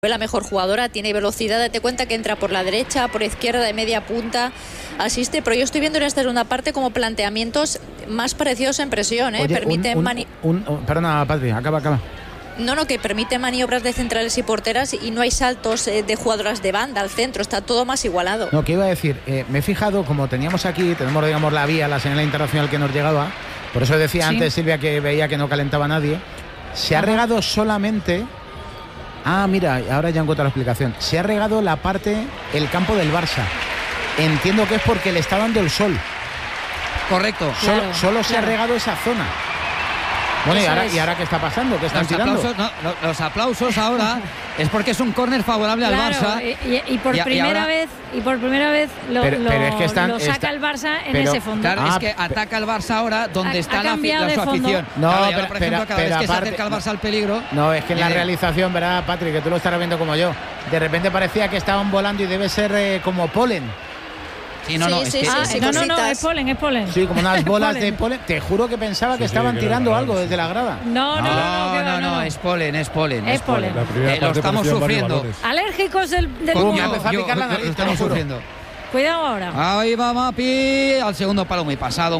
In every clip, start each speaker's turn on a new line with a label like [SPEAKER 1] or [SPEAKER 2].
[SPEAKER 1] La mejor jugadora, tiene velocidad, date cuenta que entra por la derecha, por izquierda, de media punta, asiste, pero yo estoy viendo en esta segunda parte como planteamientos más parecidos en presión,
[SPEAKER 2] Oye,
[SPEAKER 1] permiten
[SPEAKER 2] perdona, Patri, acaba.
[SPEAKER 1] No, que permite maniobras de centrales y porteras y no hay saltos de jugadoras de banda al centro, está todo más igualado.
[SPEAKER 2] No, que iba a decir, me he fijado, como tenemos digamos la vía, la señal internacional que nos llegaba, por eso decía antes Silvia que veía que no calentaba nadie, se ha regado solamente... Ah, mira, ahora ya encuentro la explicación. Se ha regado el campo del Barça. Entiendo que es porque le está dando el sol.
[SPEAKER 3] Correcto.
[SPEAKER 2] Solo se ha regado esa zona. Bueno, ¿y ahora qué está pasando? ¿Qué están tirando?
[SPEAKER 3] Los aplausos ahora es porque es un córner favorable al Barça.
[SPEAKER 4] Y por primera vez lo saca el Barça en ese fondo.
[SPEAKER 3] Claro, es que ataca el Barça ahora donde está su afición.
[SPEAKER 2] No,
[SPEAKER 3] claro, por ejemplo, cada vez que se acerca el Barça al peligro...
[SPEAKER 2] No, es que en la realización, ¿verdad, Patrick? Que tú lo estarás viendo como yo. De repente parecía que estaban volando y debe ser como polen.
[SPEAKER 3] Sí,
[SPEAKER 4] no, es polen.
[SPEAKER 2] Sí, como unas bolas de polen. Te juro que pensaba que estaban tirando algo desde la grada.
[SPEAKER 3] No, es polen.
[SPEAKER 4] Es polen.
[SPEAKER 3] Lo estamos sufriendo.
[SPEAKER 4] Alérgicos del
[SPEAKER 2] mundo. Me empezó a picar la nariz,
[SPEAKER 3] lo estamos sufriendo.
[SPEAKER 4] Cuidado ahora.
[SPEAKER 3] Ahí va Mapi, al segundo palo, muy pasado.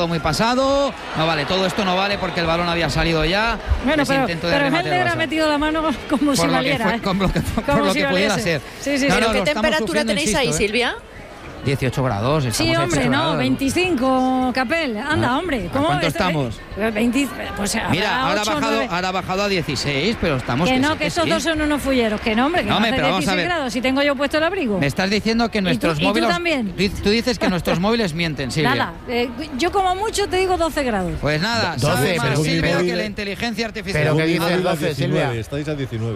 [SPEAKER 3] No vale, todo esto no vale porque el balón había salido ya.
[SPEAKER 4] Bueno, pero Helder ha metido la mano como si valiera.
[SPEAKER 3] Por lo que pudiera ser.
[SPEAKER 1] Sí. ¿Pero qué temperatura tenéis ahí, Silvia?
[SPEAKER 3] 18 grados.
[SPEAKER 4] Sí, hombre, no, 25, Capel. Anda, hombre.
[SPEAKER 3] ¿Cuánto estamos?
[SPEAKER 4] 20, pues
[SPEAKER 3] mira, ahora ha bajado a 16, pero estamos...
[SPEAKER 4] Que estos dos son unos fulleros. Que no, hombre, que no hace 16 grados. Si tengo yo puesto el abrigo.
[SPEAKER 3] Me estás diciendo que nuestros móviles...
[SPEAKER 4] ¿Y tú también?
[SPEAKER 3] Tú dices que nuestros móviles mienten, Silvia.
[SPEAKER 4] Nada, yo como mucho te digo 12 grados.
[SPEAKER 3] Pues nada,
[SPEAKER 2] 12,
[SPEAKER 3] sabe más Silvia
[SPEAKER 2] móvil,
[SPEAKER 3] que la inteligencia artificial.
[SPEAKER 2] Pero que dice el 12, Silvia.
[SPEAKER 5] Estáis a 19.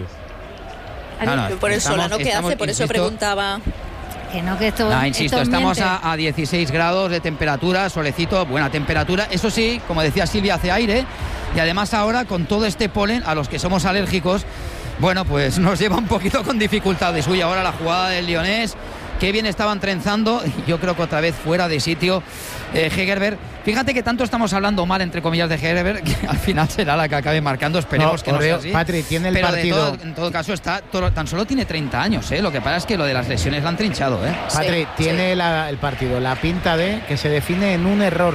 [SPEAKER 1] Por el solano que hace, por eso preguntaba...
[SPEAKER 4] Que esto...
[SPEAKER 3] insisto, estamos a 16 grados de temperatura, solecito, buena temperatura. Eso sí, como decía Silvia, hace aire. Y además ahora, con todo este polen, a los que somos alérgicos, bueno, pues nos lleva un poquito con dificultades. Uy, ahora la jugada del Lyonés. Qué bien estaban trenzando. Yo creo que otra vez fuera de sitio Hegerberg. Fíjate que tanto estamos hablando mal, entre comillas, de Hegerberg, que al final será la que acabe marcando. Esperemos que no sea así.
[SPEAKER 2] Patri, tiene el partido.
[SPEAKER 3] En todo caso, tan solo tiene 30 años. Lo que pasa es que lo de las lesiones la han trinchado.
[SPEAKER 2] Patri, tiene el partido la pinta de que se define en un error.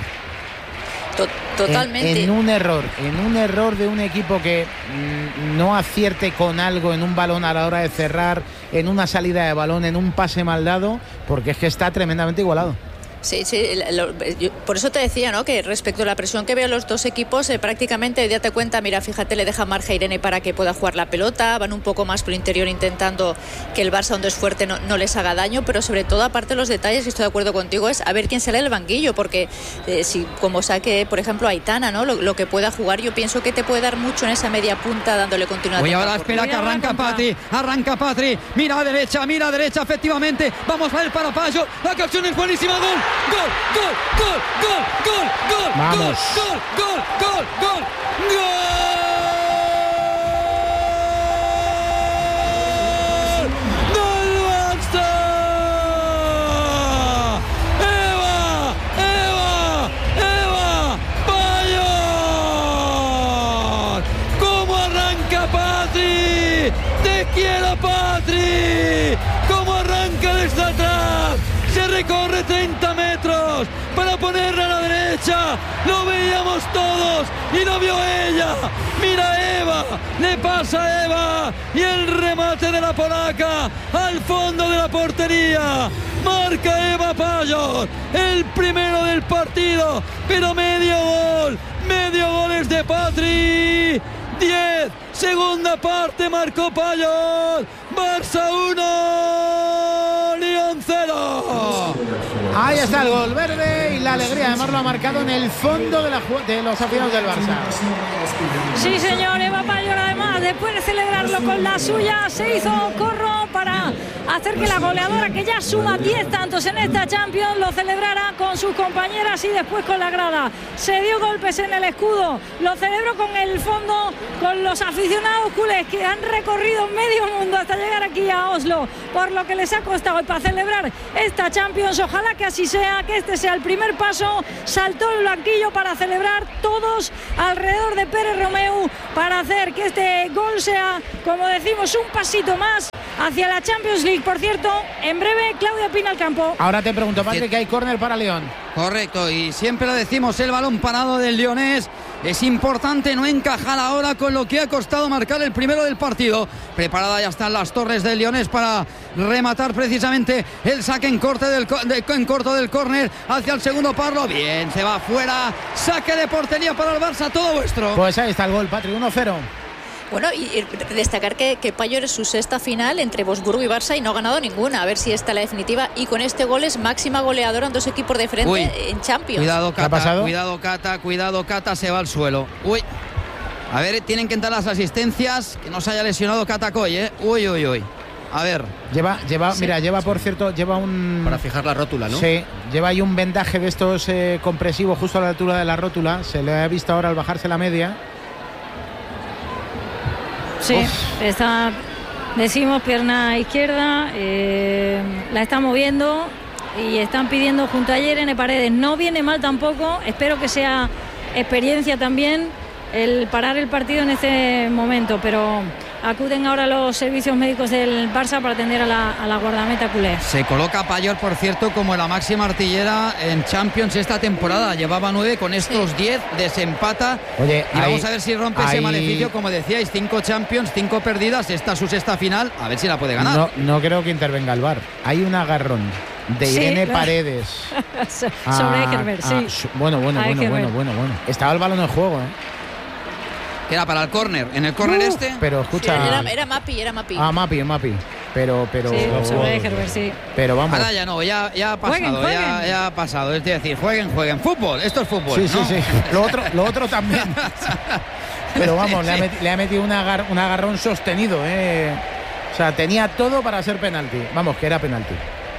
[SPEAKER 1] Totalmente.
[SPEAKER 2] En un error de un equipo que no acierte con algo en un balón a la hora de cerrar, en una salida de balón, en un pase mal dado, porque es que está tremendamente igualado.
[SPEAKER 1] Sí, por eso te decía, ¿no?, que respecto a la presión que veo los dos equipos, prácticamente, date cuenta, mira, fíjate, le deja margen a Irene para que pueda jugar la pelota, van un poco más por el interior intentando que el Barça, donde es fuerte, no les haga daño, pero sobre todo, aparte de los detalles, y estoy de acuerdo contigo, es a ver quién sale del banquillo, porque si como saque, por ejemplo, Aitana, ¿no?, lo que pueda jugar, yo pienso que te puede dar mucho en esa media punta, dándole continuidad.
[SPEAKER 3] Oye, ahora espera que arranca Patri, mira a derecha, efectivamente, vamos a ver para Payo, la ocasión es buenísima, gol.
[SPEAKER 2] Vamos.
[SPEAKER 3] Gol. Eva Payo. ¿Cómo arranca Patri? Te quiero, Patri. ¿Cómo arranca desde atrás? Se recorre 30 metros para ponerla a la derecha. Lo veíamos todos y lo vio ella. Mira Eva, le pasa a Eva y el remate de la polaca al fondo de la portería. Marca Eva Payo, el primero del partido, pero medio gol es de Patri. 10, segunda parte, marcó Payo. Barça 1, Lyon 0.
[SPEAKER 2] Ahí está el gol verde y la alegría, además lo ha marcado en el fondo de los aficionados del Barça.
[SPEAKER 4] Sí, señor, Eva Payo, además, después de celebrarlo con la suya, se hizo corro para hacer que la goleadora, que ya suma 10 tantos en esta Champions, lo celebrara con sus compañeras y después con la grada. Se dio golpes en el escudo, lo celebró con el fondo, con los aficionados culés que han recorrido medio mundo hasta llegar aquí a Oslo, por lo que les ha costado. Y para celebrar esta Champions, ojalá que así sea, que este sea el primer paso. Saltó el blanquillo para celebrar todos alrededor de Pérez Romeu, para hacer que este gol sea, como decimos, un pasito más hacia la Champions League. Por cierto, en breve Claudia Pina al campo.
[SPEAKER 2] Ahora te pregunto, Patrick, que hay córner para León.
[SPEAKER 5] Correcto, y siempre lo decimos, el balón parado del leonés. Es importante no encajar ahora con lo que ha costado marcar el primero del partido. Preparada ya están las torres del leonés para rematar precisamente el saque en corto del córner hacia el segundo palo. Bien, se va fuera. Saque de portería para el Barça, todo vuestro.
[SPEAKER 2] Pues ahí está el gol, Patrick, 1-0.
[SPEAKER 1] Bueno, y destacar que Payor es su sexta final entre Wolfsburgo y Barça y no ha ganado ninguna. A ver si esta la definitiva. Y con este gol es máxima goleadora en dos equipos de frente en Champions.
[SPEAKER 5] Cuidado, Cata, cuidado, Cata, se va al suelo. Uy. A ver, tienen que entrar las asistencias. Que no se haya lesionado Cata Coy, ¿eh? Uy. A ver.
[SPEAKER 2] Lleva, por cierto, lleva un...
[SPEAKER 6] Para fijar la rótula, ¿no?
[SPEAKER 2] Sí, lleva ahí un vendaje de estos compresivos justo a la altura de la rótula. Se le ha visto ahora al bajarse la media.
[SPEAKER 4] Sí, está, decimos, pierna izquierda, la está moviendo y están pidiendo junto a Irene Paredes. No viene mal tampoco, espero que sea experiencia también el parar el partido en este momento, pero acuden ahora los servicios médicos del Barça para atender a la guardameta culé.
[SPEAKER 5] Se coloca Payor, por cierto, como la máxima artillera en Champions esta temporada. Llevaba 9, con estos 10 desempata.
[SPEAKER 2] Oye,
[SPEAKER 5] y vamos a ver si rompe ese maleficio, como decíais, 5 Champions, 5 perdidas, esta su sexta final, a ver si la puede ganar.
[SPEAKER 2] No creo que intervenga el VAR. Hay un agarrón de Irene Paredes
[SPEAKER 4] sobre Ekerbert, sí.
[SPEAKER 2] Bueno. Estaba el balón en juego,
[SPEAKER 5] Era para el córner, en el córner
[SPEAKER 2] Pero escucha,
[SPEAKER 1] sí, era Mapi.
[SPEAKER 2] Mapi. Pero
[SPEAKER 4] sí, sobre Ekerbert, sí.
[SPEAKER 2] Pero vamos.
[SPEAKER 5] Ahora ya no, ya ha pasado, jueguen. Ya ha pasado. Es decir, jueguen. Fútbol, esto es fútbol.
[SPEAKER 2] Sí,
[SPEAKER 5] ¿no?
[SPEAKER 2] sí. Lo otro también. Pero vamos, le ha metido un agarrón sostenido, O sea, tenía todo para ser penalti. Vamos, que era penalti.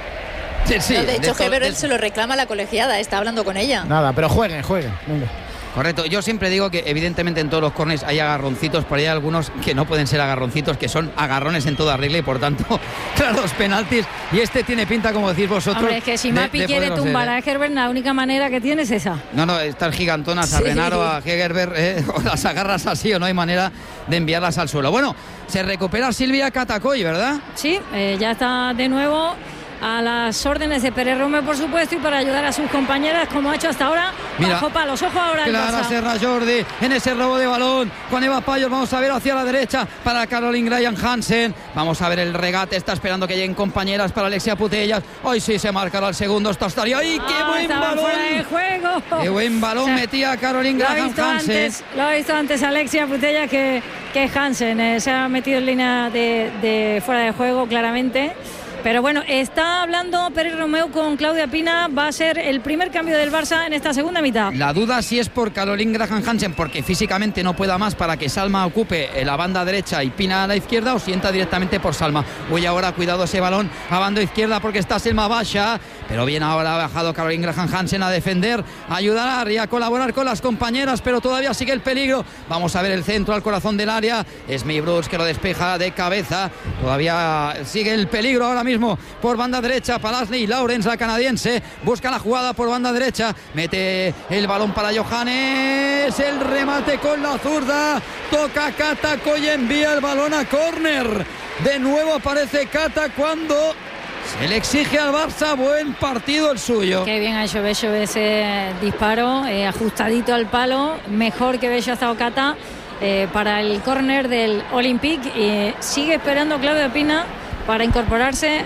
[SPEAKER 1] Sí, de hecho, Ekerbert se lo reclama a la colegiada, está hablando con ella.
[SPEAKER 2] Nada, pero jueguen. Venga.
[SPEAKER 5] Correcto, yo siempre digo que evidentemente en todos los córners hay agarroncitos, pero hay algunos que no pueden ser agarroncitos, que son agarrones en toda regla y por tanto, claros penaltis, y este tiene pinta, como decís vosotros.
[SPEAKER 4] Hombre, es que si Mapi quiere tumbar a Ekerbert, la única manera que tiene es esa.
[SPEAKER 5] No, estas gigantonas a Renaro, a Ekerbert, o las agarras así o no hay manera de enviarlas al suelo. Bueno, se recupera Silvia Cata Coy, ¿verdad?
[SPEAKER 4] Sí, ya está de nuevo a las órdenes de Pérez Romeu, por supuesto, y para ayudar a sus compañeras, como ha hecho hasta ahora. Mira, bajo palos, ojo ahora.
[SPEAKER 5] Clara Serra Jordi en ese robo de balón con Eva Payor. Vamos a ver hacia la derecha para Caroline Graham Hansen. Vamos a ver el regate, está esperando que lleguen compañeras para Alexia Putellas. Hoy sí se marcará el segundo, esto estaría. ¡Ay, qué buen balón!
[SPEAKER 4] Fuera de juego.
[SPEAKER 5] ¡Qué buen balón metía Caroline Graham Hansen!
[SPEAKER 4] Lo ha visto antes Alexia Putellas que Hansen. Se ha metido en línea de fuera de juego, claramente. Pero bueno, está hablando Pérez Romeu con Claudia Pina. Va a ser el primer cambio del Barça en esta segunda mitad.
[SPEAKER 5] La duda si es por Caroline Graham Hansen, porque físicamente no pueda más para que Salma ocupe la banda derecha y Pina a la izquierda, o sienta directamente por Salma. Uy, ahora cuidado ese balón a banda izquierda porque está Selma Basha. Pero bien, ahora ha bajado Caroline Graham Hansen a defender, a ayudar y a colaborar con las compañeras, pero todavía sigue el peligro. Vamos a ver el centro al corazón del área. Es Mi Bruce que lo despeja de cabeza. Todavía sigue el peligro ahora mismo por banda derecha para Ashley Lawrence, la canadiense. Busca la jugada por banda derecha. Mete el balón para Johannes. El remate con la zurda. Toca Cata Coy, envía el balón a córner. De nuevo aparece Cata cuando se le exige al Barça. Buen partido el suyo.
[SPEAKER 4] Qué bien ha hecho Bello ese disparo, ajustadito al palo. Mejor que Bello ha estado Cata para el córner del Olympique. Sigue esperando Claudia Pina para incorporarse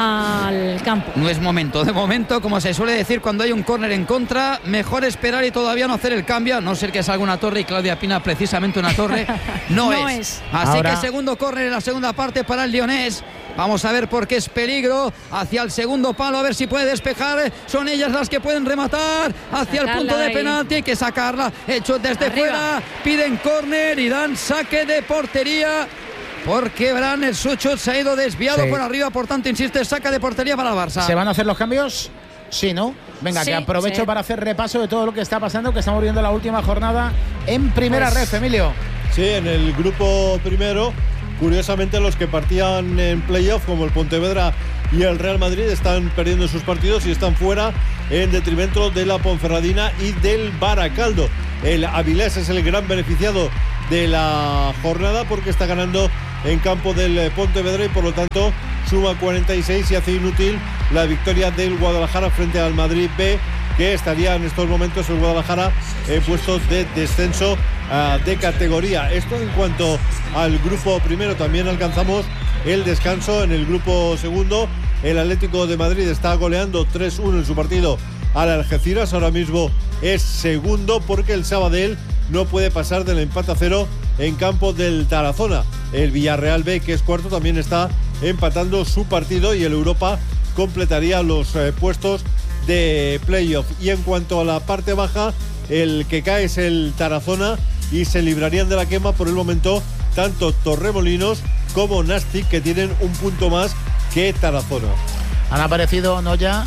[SPEAKER 4] al campo.
[SPEAKER 5] No es momento, de momento, como se suele decir cuando hay un córner en contra, mejor esperar y todavía no hacer el cambio, a no ser que salga una torre, y Claudia Pina precisamente una torre no es. Así ahora, que segundo córner en la segunda parte para el leonés. Vamos a ver por qué es peligro hacia el segundo palo, a ver si puede despejar. Son ellas las que pueden rematar hacia el punto de penalti. Hay que sacarla, hecho desde fuera. Piden córner y dan saque de portería porque Bran, el Suchot, se ha ido desviado por arriba, por tanto, insiste, saca de portería para el Barça.
[SPEAKER 2] ¿Se van a hacer los cambios? Sí, ¿no? Venga, que aprovecho para hacer repaso de todo lo que está pasando, que estamos viendo la última jornada en primera red, Emilio.
[SPEAKER 6] Sí, en el grupo primero, curiosamente los que partían en playoff, como el Pontevedra y el Real Madrid, están perdiendo sus partidos y están fuera en detrimento de la Ponferradina y del Baracaldo. El Avilés es el gran beneficiado de la jornada porque está ganando en campo del Pontevedra y por lo tanto suma 46 y hace inútil la victoria del Guadalajara frente al Madrid B, que estaría en estos momentos el Guadalajara en puestos de descenso de categoría. Esto en cuanto al grupo primero. También alcanzamos el descanso en el grupo segundo. El Atlético de Madrid está goleando 3-1 en su partido al Algeciras. Ahora mismo es segundo porque el Sabadell no puede pasar del empate a 0 en campo del Tarazona. El Villarreal B, que es cuarto, también está empatando su partido y el Europa completaría los puestos de playoff. Y en cuanto a la parte baja, el que cae es el Tarazona y se librarían de la quema por el momento tanto Torremolinos como Nastic, que tienen un punto más que Tarazona.
[SPEAKER 2] Han aparecido, ¿no, ya?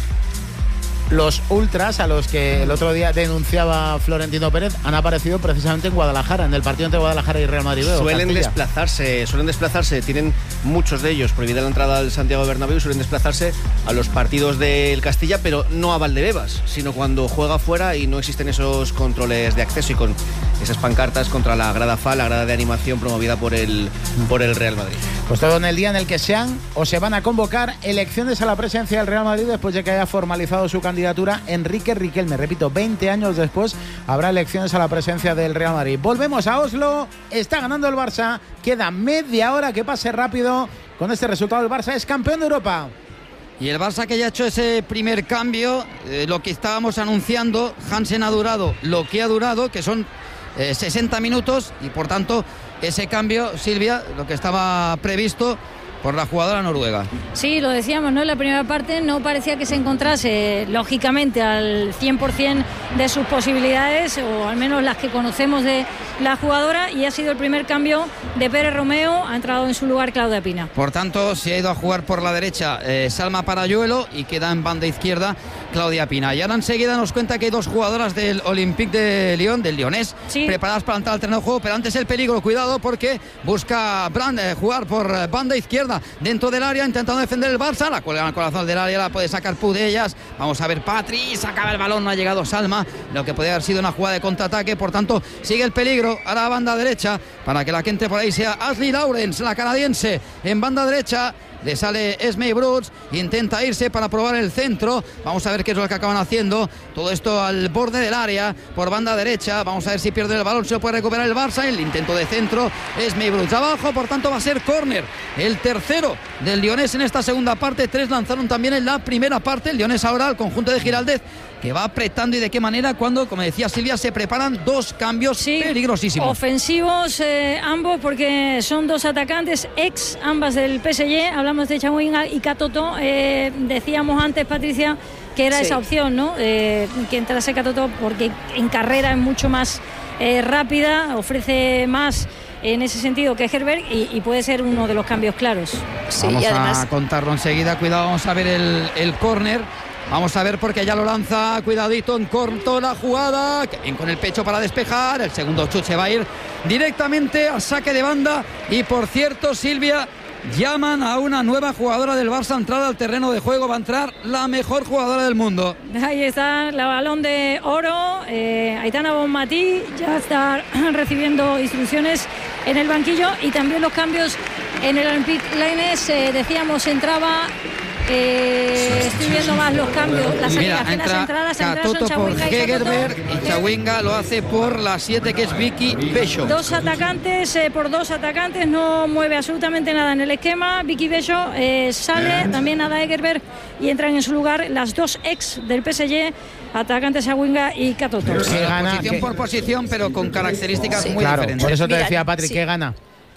[SPEAKER 2] Los ultras a los que el otro día denunciaba Florentino Pérez han aparecido precisamente en Guadalajara, en el partido entre Guadalajara y Real Madrid.
[SPEAKER 7] Suelen desplazarse, tienen muchos de ellos prohibida la entrada al Santiago Bernabéu, suelen desplazarse a los partidos del Castilla, pero no a Valdebebas, sino cuando juega fuera y no existen esos controles de acceso y con esas pancartas contra la grada FA, la grada de animación promovida por el Real Madrid.
[SPEAKER 2] Pues todo en el día en el que sean o se van a convocar elecciones a la presidencia del Real Madrid después de que haya formalizado su candidatura Enrique Riquelme. Repito, 20 años después habrá elecciones a la presidencia del Real Madrid. Volvemos a Oslo, está ganando el Barça, queda media hora, que pase rápido. Con este resultado el Barça es campeón de Europa.
[SPEAKER 5] Y el Barça, que ya ha hecho ese primer cambio, lo que estábamos anunciando, Hansen ha durado lo que ha durado, que son 60 minutos, y por tanto ese cambio, Silvia, lo que estaba previsto por la jugadora noruega.
[SPEAKER 4] Sí, lo decíamos, ¿no? En la primera parte no parecía que se encontrase, lógicamente, al 100% de sus posibilidades, o al menos las que conocemos de la jugadora, y ha sido el primer cambio de Pérez Romeo. Ha entrado en su lugar Claudia Pina.
[SPEAKER 5] Por tanto, se ha ido a jugar por la derecha Salma Parayuelo y queda en banda izquierda Claudia Pina. Y ahora enseguida nos cuenta que hay dos jugadoras del Olympique de Lyon, del Lyonés, preparadas para entrar al terreno de juego, pero antes el peligro, cuidado, porque busca Brand jugar por banda izquierda dentro del área, intentando defender el Barça, la cuelga al corazón del área, la puede sacar Pudellas. Vamos a ver, Patri, sacaba el balón, no ha llegado Salma, lo que podría haber sido una jugada de contraataque. Por tanto, sigue el peligro a la banda derecha para que la que entre por ahí sea Ashley Lawrence, la canadiense, en banda derecha. Le sale Esme Brooks, intenta irse para probar el centro. Vamos a ver qué es lo que acaban haciendo. Todo esto al borde del área, por banda derecha. Vamos a ver si pierde el balón, se lo puede recuperar el Barça. El intento de centro, Esme Brooks abajo, por tanto va a ser córner. El tercero del Lyonés en esta segunda parte. 3 lanzaron también en la primera parte. El Lyonés ahora, al conjunto de Giraldez, que va apretando, y de qué manera, cuando, como decía Silvia, se preparan dos cambios peligrosísimos.
[SPEAKER 4] Ofensivos ambos, porque son dos atacantes ex, ambas del PSG. Hablamos de Chawinga y Katoto. Decíamos antes, Patricia, que era esa opción, ¿no? Que entrase Katoto, porque en carrera es mucho más rápida, ofrece más en ese sentido que Herberg, y puede ser uno de los cambios claros.
[SPEAKER 5] Sí, vamos, y además, a contarlo enseguida. Cuidado, vamos a ver el córner. Vamos a ver, porque ya lo lanza, cuidadito, en corto la jugada, que bien con el pecho para despejar. El segundo chute se va a ir directamente al saque de banda. Y por cierto, Silvia, llaman a una nueva jugadora del Barça a entrar al terreno de juego. Va a entrar la mejor jugadora del mundo.
[SPEAKER 4] Ahí está, la Balón de Oro, Aitana Bonmatí, ya está recibiendo instrucciones en el banquillo. Y también los cambios en el Olympique Lyonnais. Decíamos, entraba... estoy viendo más los cambios, las salidas, las entradas
[SPEAKER 5] Katoto por Hegerberg, y Chawinga lo hace por la 7, que es Vicky Bello.
[SPEAKER 4] Dos atacantes, por dos atacantes, no mueve absolutamente nada en el esquema. Vicky Bello sale, también Ada Hegerberg, y entran en su lugar las dos ex del PSG, atacantes Chawinga y Katoto.
[SPEAKER 5] Posición por posición, pero con características muy diferentes.
[SPEAKER 2] Por eso te decía, Patrick, ¿qué gana?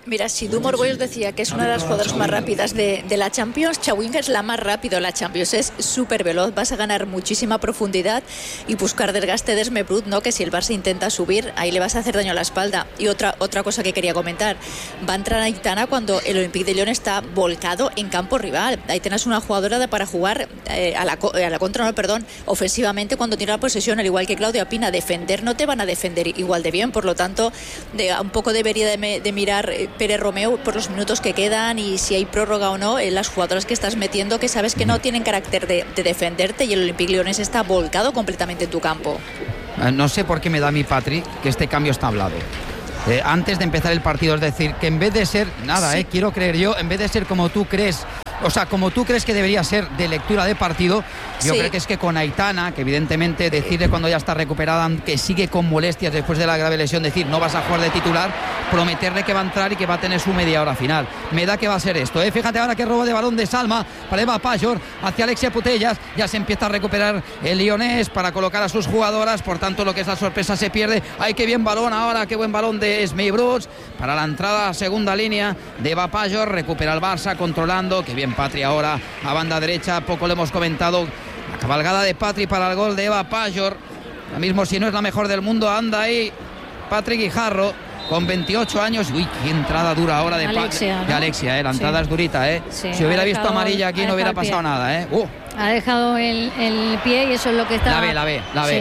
[SPEAKER 1] Mira, si Dumor Boyos decía que es una de las jugadoras más rápidas de la Champions, Chawinga es la más rápida de la Champions, es súper veloz, vas a ganar muchísima profundidad y buscar desgaste de Esme Brut, ¿no? Que si el Barça intenta subir, ahí le vas a hacer daño a la espalda. Y otra cosa que quería comentar, va a entrar Aitana cuando el Olympique de Lyon está volcado en campo rival. Aitana es una jugadora para jugar a la contra, ofensivamente cuando tiene la posesión, al igual que Claudia Pina. Defender no te van a defender igual de bien, por lo tanto, un poco debería de mirar Pérez Romeu por los minutos que quedan y si hay prórroga o no, las jugadoras que estás metiendo, que sabes que no tienen carácter de defenderte, y el Olympique Lyonnais está volcado completamente en tu campo.
[SPEAKER 5] No sé por qué me da a mí, Patri, que este cambio está hablado. Antes de empezar el partido, es decir, que en vez de ser, quiero creer yo, en vez de ser como tú crees, como tú crees que debería ser de lectura de partido, yo creo que es que con Aitana, que evidentemente decirle cuando ya está recuperada que sigue con molestias después de la grave lesión, decir no vas a jugar de titular, prometerle que va a entrar y que va a tener su media hora final. Me da que va a ser esto, Fíjate ahora que robo de balón de Salma para Eva Pajor hacia Alexia Putellas, ya se empieza a recuperar el Lyonnais para colocar a sus jugadoras, por tanto lo que es la sorpresa se pierde. Ay, qué bien balón ahora, qué buen balón de Esme Brut para la entrada a segunda línea de Eva Pajor, recupera el Barça controlando, que bien Patri ahora a banda derecha, poco lo hemos comentado, la cabalgada de Patri para el gol de Eva Pajor. Ahora mismo, si no es la mejor del mundo, anda ahí Patri Guijarro con 28 años. Uy, qué entrada dura ahora de Alexia, ¿no? De Alexia, la entrada es durita,
[SPEAKER 4] Sí,
[SPEAKER 5] si hubiera visto amarilla aquí no hubiera pasado nada,
[SPEAKER 4] Ha dejado el pie y eso es lo que está...
[SPEAKER 5] La ve.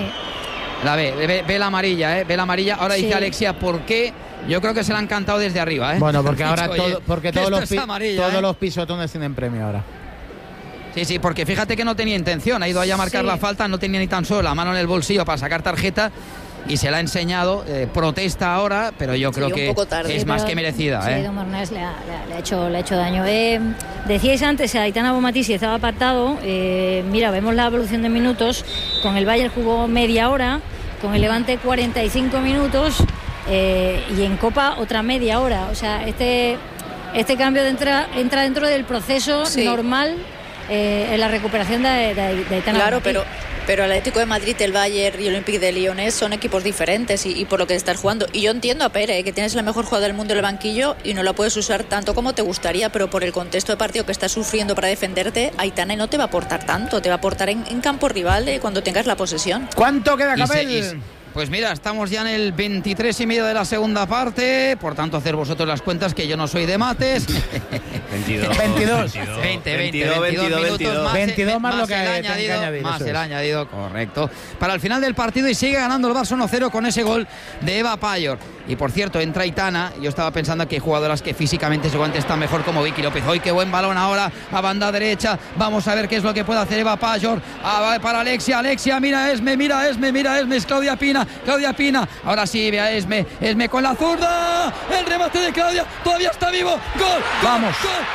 [SPEAKER 5] Ve la amarilla, ve la amarilla. Ahora dice Alexia, ¿por qué? Yo creo que se la han cantado desde arriba,
[SPEAKER 2] Bueno, porque ahora todos los pisotones tienen premio ahora.
[SPEAKER 5] Sí, porque fíjate que no tenía intención, ha ido allá a marcar la falta, no tenía ni tan solo la mano en el bolsillo para sacar tarjeta y se la ha enseñado, protesta ahora, pero yo creo que es más que merecida.
[SPEAKER 4] Sí, Don Mornés le ha hecho daño. Decíais antes, Aitana Bonmatí si estaba apartado, mira, vemos la evolución de minutos, con el Bayern jugó media hora, con el Levante 45 minutos y en Copa otra media hora, o sea, este cambio entra dentro del proceso normal en la recuperación de Aitana.
[SPEAKER 1] Claro, pero el Atlético de Madrid, el Bayern y el Olympique de Lyonnais son equipos diferentes y por lo que estás jugando. Y yo entiendo a Pérez, que tienes la mejor jugadora del mundo en el banquillo y no la puedes usar tanto como te gustaría, pero por el contexto de partido que estás sufriendo para defenderte, Aitana no te va a aportar tanto, te va a aportar en campo rival cuando tengas la posesión.
[SPEAKER 2] ¿Cuánto queda, Capel?
[SPEAKER 5] Pues mira, estamos ya en el 23 y medio de la segunda parte, por tanto hacer vosotros las cuentas, que yo no soy de mates.
[SPEAKER 2] 22 minutos más lo que añadido.
[SPEAKER 5] Más el añadido, correcto. Para el final del partido y sigue ganando el Barça 1-0 con ese gol de Eva Pajor. Y por cierto, entra Aitana. Yo estaba pensando que hay jugadoras que físicamente seguramente están mejor, como Vicky López. Hoy qué buen balón ahora a banda derecha. Vamos a ver qué es lo que puede hacer Eva Pajor. Para Alexia, mira Esme, es Claudia Pina. Ahora sí, ve a Esme con la zurda. El remate de Claudia, todavía está vivo. Gol. Vamos.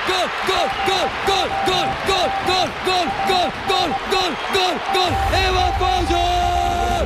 [SPEAKER 5] Gol. Eva Pajor.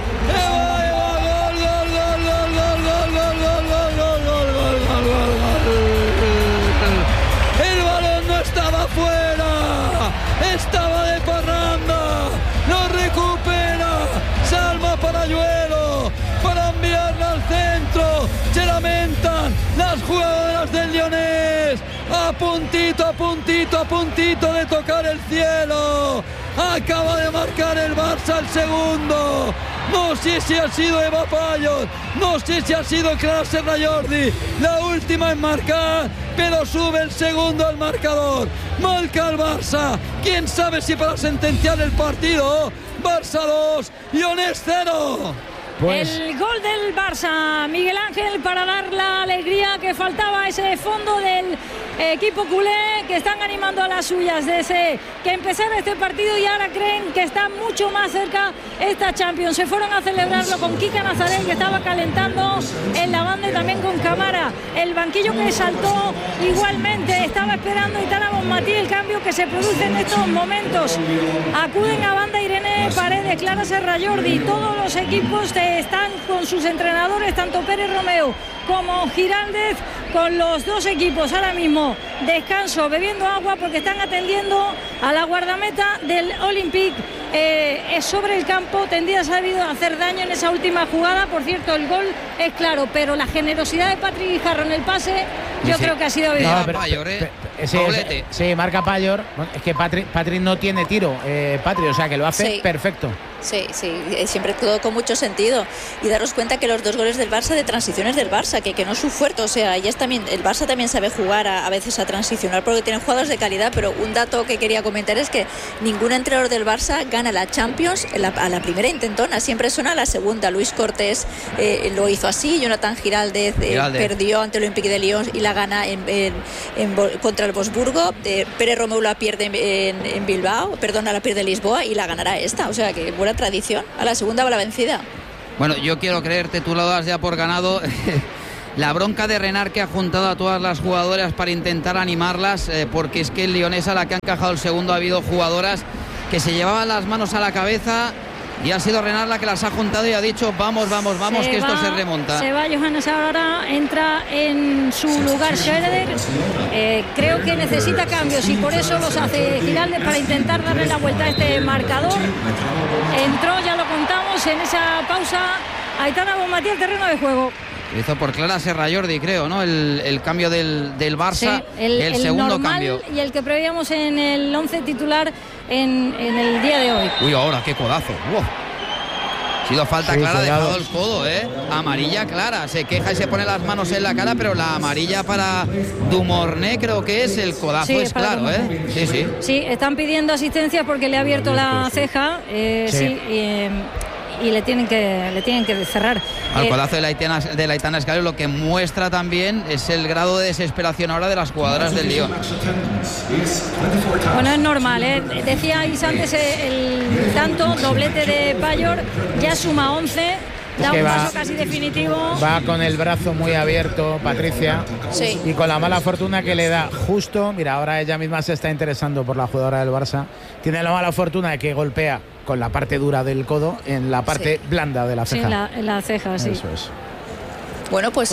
[SPEAKER 5] El balón no estaba fuera, estaba de parranda, lo recupera Salma Parayuelo para enviarla al centro. Se lamentan las jugadoras del Lyonnais, a puntito de tocar el cielo. Acaba de marcar el Barça el segundo. No sé si ha sido Eva Pajor, no sé si ha sido Clara Serra Jordi la última en marcar, pero sube el segundo al marcador. Marca el Barça, quién sabe si para sentenciar el partido. Barça 2, Lyonnais 0.
[SPEAKER 4] El gol del Barça, Miguel Ángel, para dar la alegría que faltaba, ese fondo del equipo culé, que están animando a las suyas desde que empezara este partido y ahora creen que está mucho más cerca esta Champions. Se fueron a celebrarlo con Kika Nazaré, que estaba calentando en la banda, y también con Camara. El banquillo que saltó igualmente, estaba esperando Aitana Bonmatí el cambio que se produce en estos momentos. Acuden a banda Irene Paredes, Clara Serra Jordi, todos los equipos están con sus entrenadores, tanto Pérez Romeu como Giraldez, con los dos equipos ahora mismo descanso, bebiendo agua, porque están atendiendo a la guardameta del Olympique. Sobre el campo, tendría sabido hacer daño en esa última jugada. Por cierto, el gol es claro, pero la generosidad de Patri Guijarro en el pase Yo creo que ha sido bien.
[SPEAKER 2] Sí, marca Payor. Es que Patri no tiene tiro, Patri, o sea que lo hace perfecto.
[SPEAKER 1] Sí, siempre todo con mucho sentido. Y daros cuenta que los 2 goles del Barça de transiciones del Barça, que no es su fuerte. O sea, el Barça también sabe jugar a veces a transicionar porque tienen jugadores de calidad. Pero un dato que quería comentar es que ningún entrenador del Barça gana la Champions a la primera intentona. Siempre suena a la segunda. Luis Cortés lo hizo así. Jonathan Giraldez perdió ante el Olympique de Lyon y la gana contra el Wolfsburgo. Pérez Romeu la pierde en Bilbao, la pierde en Lisboa y la ganará esta. O sea que buena tradición. A la segunda va la vencida.
[SPEAKER 5] Bueno, yo quiero creerte, tú lo das ya por ganado. La bronca de Renard, que ha juntado a todas las jugadoras para intentar animarlas, porque es que el Leonesa, la que ha encajado el segundo, ha habido jugadoras que se llevaban las manos a la cabeza. Y ha sido Renard la que las ha juntado y ha dicho vamos, que esto se remonta.
[SPEAKER 4] Se va Johannes ahora, entra en su lugar Schröder. Creo que necesita cambios y por eso los hace Giraldez para intentar darle la vuelta a este marcador. Entró, ya lo contamos, en esa pausa Aitana Bonmatí al terreno de juego.
[SPEAKER 5] Hizo por Clara Serra Jordi, creo, ¿no? El cambio del Barça,
[SPEAKER 4] sí, el
[SPEAKER 5] segundo
[SPEAKER 4] normal
[SPEAKER 5] cambio.
[SPEAKER 4] Y el que preveíamos en el 11 titular en el día de hoy.
[SPEAKER 5] Uy, ahora, qué codazo. Ha sido falta clara, ha dejado el codo, amarilla clara. Se queja y se pone las manos en la cara, pero la amarilla para Dumornay creo que es, el codazo es claro, Sí.
[SPEAKER 4] Sí, están pidiendo asistencia porque le ha abierto la ceja, y le tienen que cerrar.
[SPEAKER 5] Al codazo de Aitana Escalero, lo que muestra también es el grado de desesperación ahora de las jugadoras del Lyon.
[SPEAKER 4] Bueno, es normal, Decíais antes el tanto, doblete de Payor, ya suma 11. Da un paso casi definitivo.
[SPEAKER 2] Va con el brazo muy abierto, Patricia.
[SPEAKER 1] Sí.
[SPEAKER 2] Y con la mala fortuna que le da justo. Mira, ahora ella misma se está interesando por la jugadora del Barça. Tiene la mala fortuna de que golpea con la parte dura del codo en la parte blanda de la ceja.
[SPEAKER 4] Sí, en la ceja, sí.
[SPEAKER 2] Eso es.
[SPEAKER 1] Bueno, pues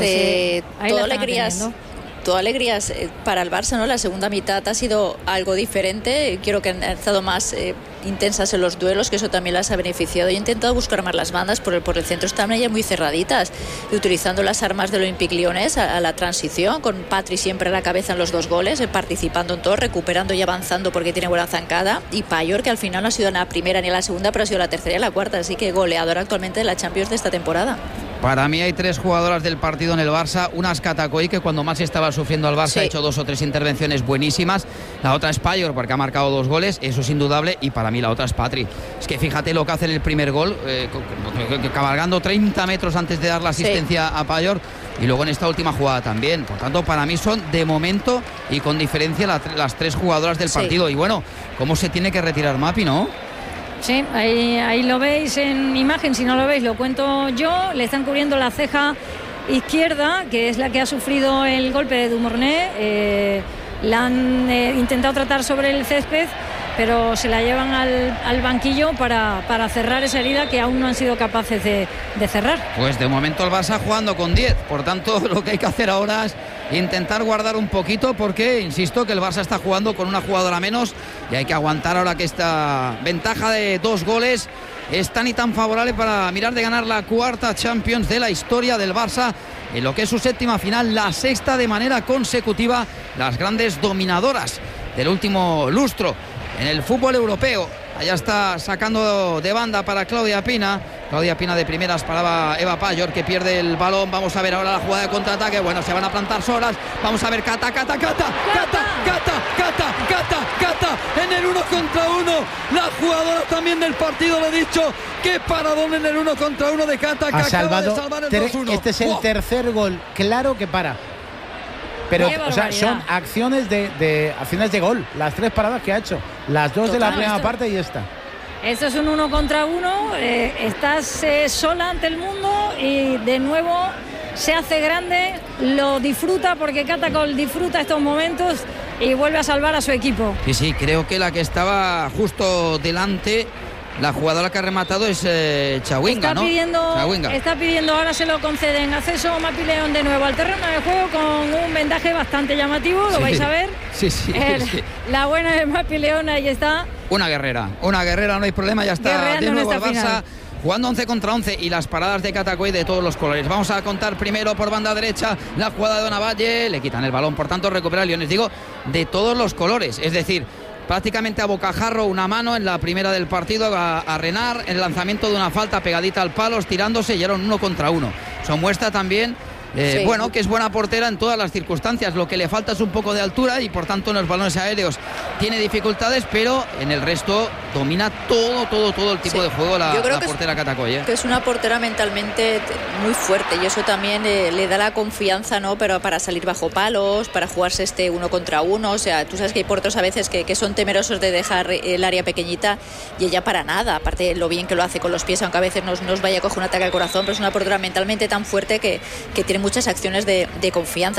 [SPEAKER 1] todo alegrías para el Barça, ¿no? La segunda mitad ha sido algo diferente. Quiero que han estado más intensas en los duelos, que eso también las ha beneficiado. Yo he intentado buscar más las bandas por el centro, están ya muy cerraditas, y utilizando las armas del Olympique Lyonnais a la transición, con Patri siempre a la cabeza en los 2 goles, participando en todo, recuperando y avanzando porque tiene buena zancada, y Payor, que al final no ha sido en la primera ni en la segunda, pero ha sido la tercera y la cuarta, así que goleador actualmente de la Champions de esta temporada.
[SPEAKER 5] Para mí hay 3 jugadoras del partido en el Barça. Una es Katakoi, que cuando más estaba sufriendo al Barça ha hecho 2 o 3 intervenciones buenísimas. La otra es Payor, porque ha marcado 2 goles, eso es indudable. Y para mí la otra es Patri. Es que fíjate lo que hace en el primer gol, cabalgando 30 metros antes de dar la asistencia a Payor. Y luego en esta última jugada también. Por tanto, para mí son de momento y con diferencia las 3 jugadoras del partido. Y bueno, ¿cómo se tiene que retirar Mapi, no?
[SPEAKER 4] Sí, ahí lo veis en imagen, si no lo veis lo cuento yo. Le están cubriendo la ceja izquierda, que es la que ha sufrido el golpe de Dumornay. La han intentado tratar sobre el césped, pero se la llevan al banquillo para cerrar esa herida que aún no han sido capaces de cerrar. Pues
[SPEAKER 5] de momento el Barça jugando con 10, por tanto lo que hay que hacer ahora es intentar guardar un poquito, porque insisto que el Barça está jugando con una jugadora menos y hay que aguantar ahora que esta ventaja de 2 goles es tan y tan favorable para mirar de ganar la 4ª Champions de la historia del Barça, en lo que es su 7ª final, la 6ª de manera consecutiva, las grandes dominadoras del último lustro en el fútbol europeo. Allá está sacando de banda para Claudia Pina de primeras para Eva Payor, que pierde el balón. Vamos a ver ahora la jugada de contraataque. Bueno, se van a plantar solas. Vamos a ver Cata en el 1 contra 1. La jugadora también del partido, le he dicho, qué paradón en el 1 contra 1 de Cata, que acaba de salvar el 2-1.
[SPEAKER 2] Este es el tercer gol claro que para. Pero son acciones de gol, las 3 paradas que ha hecho, las 2 de la primera parte y esta.
[SPEAKER 4] Esto es un 1 contra 1, estás sola ante el mundo y de nuevo se hace grande, lo disfruta porque Catacol disfruta estos momentos y vuelve a salvar a su equipo.
[SPEAKER 5] Sí, creo que la que estaba justo delante, la jugadora que ha rematado es Chawinga, ¿no?
[SPEAKER 4] Está pidiendo, ahora se lo conceden, acceso Mapi León de nuevo al terreno de juego con un vendaje bastante llamativo, lo vais a ver.
[SPEAKER 5] Sí.
[SPEAKER 4] La buena de Mapi León, ahí está.
[SPEAKER 5] Una guerrera, no hay problema, ya está de nuevo el Barça jugando 11 contra 11 y las paradas de Catacuey de todos los colores. Vamos a contar primero por banda derecha la jugada de Donavalle, le quitan el balón, por tanto recupera Leones, digo, de todos los colores, es decir, prácticamente a bocajarro, una mano en la primera del partido a Renard, el lanzamiento de una falta pegadita al palo, estirándose y era un 1 contra 1. Eso muestra también sí, bueno, que es buena portera en todas las circunstancias. Lo que le falta es un poco de altura y por tanto en los balones aéreos tiene dificultades, pero en el resto domina todo el tipo de juego la portera Catacoy,
[SPEAKER 1] que es una portera mentalmente muy fuerte y eso también le da la confianza, ¿no? Pero para salir bajo palos, para jugarse 1 contra 1, o sea, tú sabes que hay porteros a veces que son temerosos de dejar el área pequeñita y ella para nada, aparte lo bien que lo hace con los pies, aunque a veces nos vaya a coger un ataque al corazón, pero es una portera mentalmente tan fuerte que tiene muchas acciones de confianza.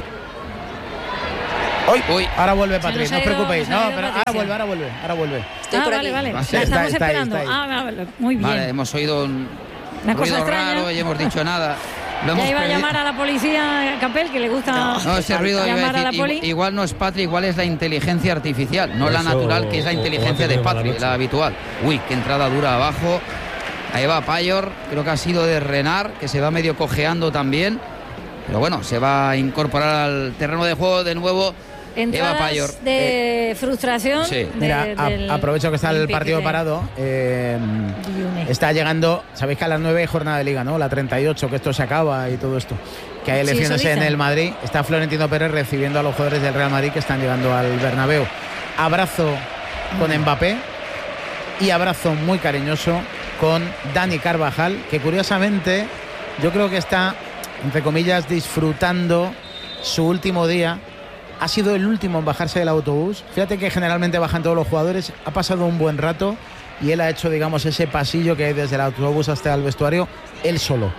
[SPEAKER 2] Uy, ahora vuelve Patrick, no os preocupéis. No, pero ahora vuelve.
[SPEAKER 4] Estoy por aquí. Vale. La estamos esperando. Vale, muy bien.
[SPEAKER 5] Vale, hemos oído un ruido raro y hemos dicho nada.
[SPEAKER 4] Ya iba a llamar a la policía, Capel, que le gusta.
[SPEAKER 5] No, ese ruido iba a decir, igual no es Patrick, igual es la inteligencia artificial, no la natural, que es la inteligencia de Patrick, la habitual. Uy, qué entrada dura abajo. Ahí va Payor, creo que ha sido de Renard, que se va medio cojeando también. Pero bueno, se va a incorporar al terreno de juego de nuevo.
[SPEAKER 4] Eva Payor. De frustración.
[SPEAKER 2] Sí. Mira, aprovecho que está el partido parado. Está llegando, sabéis que a las 9 jornada de Liga, ¿no? La 38, que esto se acaba y todo esto. Que hay elecciones en el Madrid. Está Florentino Pérez recibiendo a los jugadores del Real Madrid que están llegando al Bernabéu. Abrazo con Mbappé y abrazo muy cariñoso con Dani Carvajal, que curiosamente yo creo que está, entre comillas, disfrutando su último día. Ha sido el último en bajarse del autobús. Fíjate que generalmente bajan todos los jugadores. Ha pasado un buen rato y él ha hecho, digamos, ese pasillo que hay desde el autobús hasta el vestuario, él solo.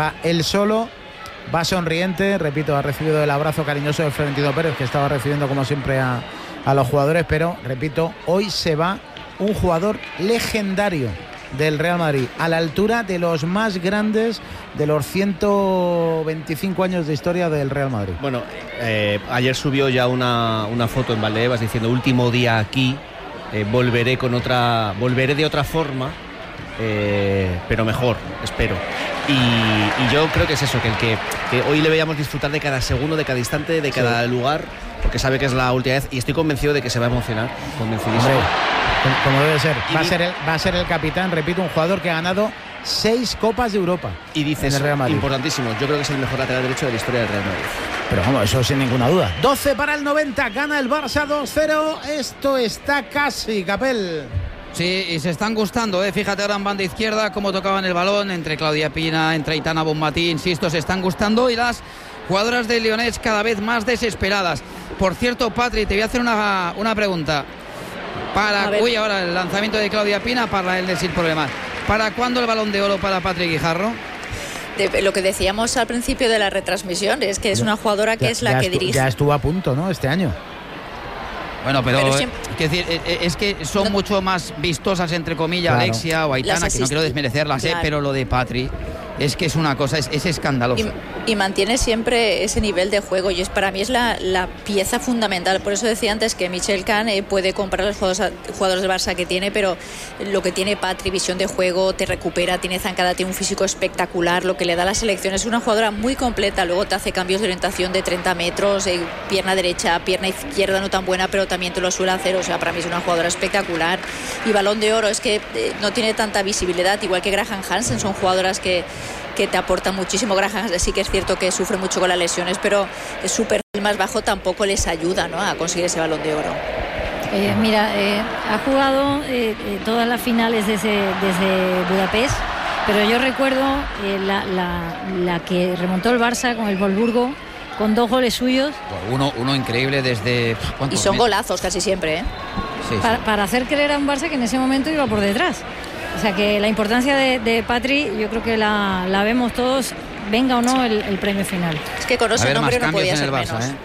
[SPEAKER 2] Va sonriente, repito, ha recibido el abrazo cariñoso de Florentino Pérez, que estaba recibiendo como siempre a los jugadores, pero, repito, hoy se va un jugador legendario del Real Madrid, a la altura de los más grandes de los 125 años de historia del Real Madrid.
[SPEAKER 7] Bueno, ayer subió ya una foto en Valdebebas diciendo último día aquí, volveré de otra forma, pero mejor, espero. Y yo creo que es eso, que hoy le veíamos disfrutar de cada segundo, de cada instante, de cada lugar, porque sabe que es la última vez y estoy convencido de que se va a emocionar, convencidísimo.
[SPEAKER 2] Como debe ser. Va a ser el capitán, repito, un jugador que ha ganado 6 Copas de Europa.
[SPEAKER 7] Y dices,
[SPEAKER 2] en el Real Madrid.
[SPEAKER 7] Importantísimo, yo creo que es el mejor lateral derecho de la historia del Real Madrid.
[SPEAKER 2] Pero vamos, eso sin ninguna duda. 12 para el 90, gana el Barça 2-0. Esto está casi, Capel.
[SPEAKER 5] Sí, y se están gustando, fíjate ahora en banda izquierda cómo tocaban el balón entre Claudia Pina, entre Aitana Bonmatí, insisto, se están gustando y las jugadoras de Leonés cada vez más desesperadas. Por cierto, Patri, te voy a hacer una pregunta. Ahora el lanzamiento de Claudia Pina para él sin problemas. ¿Para cuándo el Balón de Oro para Patrick Guijarro?
[SPEAKER 1] Lo que decíamos al principio de la retransmisión es que es una jugadora que es la que dirige.
[SPEAKER 2] Ya estuvo a punto, ¿no? Este año.
[SPEAKER 5] Bueno, pero es que son mucho más vistosas, entre comillas, claro. Alexia o Aitana, que no quiero desmerecerlas, claro. Pero lo de Patri es que es una cosa, es escandaloso.
[SPEAKER 1] Y mantiene siempre ese nivel de juego y para mí es la pieza fundamental. Por eso decía antes que Michel Kahn puede comprar los jugadores del Barça que tiene, pero lo que tiene Patri, visión de juego, te recupera, tiene zancada, tiene un físico espectacular, lo que le da a la selección es una jugadora muy completa, luego te hace cambios de orientación de 30 metros, pierna derecha, pierna izquierda no tan buena, pero también te lo suele hacer, o sea, para mí es una jugadora espectacular. Y Balón de Oro es que no tiene tanta visibilidad, igual que Graham Hansen, son jugadoras que te aporta muchísimo. Graham sí que es cierto que sufre mucho con las lesiones, pero su perfil más bajo tampoco les ayuda, ¿no?, a conseguir ese Balón de Oro.
[SPEAKER 4] Ha jugado todas las finales desde Budapest, pero yo recuerdo la que remontó el Barça con el Wolfsburgo, con 2 goles suyos.
[SPEAKER 5] Uno increíble desde...
[SPEAKER 1] Y son golazos casi siempre,
[SPEAKER 5] Sí.
[SPEAKER 4] Para hacer creer a un Barça que en ese momento iba por detrás. O sea que la importancia de Patri yo creo que la vemos todos, venga o no el premio final.
[SPEAKER 1] Es que con ese nombre no podía ser
[SPEAKER 5] Barça,
[SPEAKER 1] menos.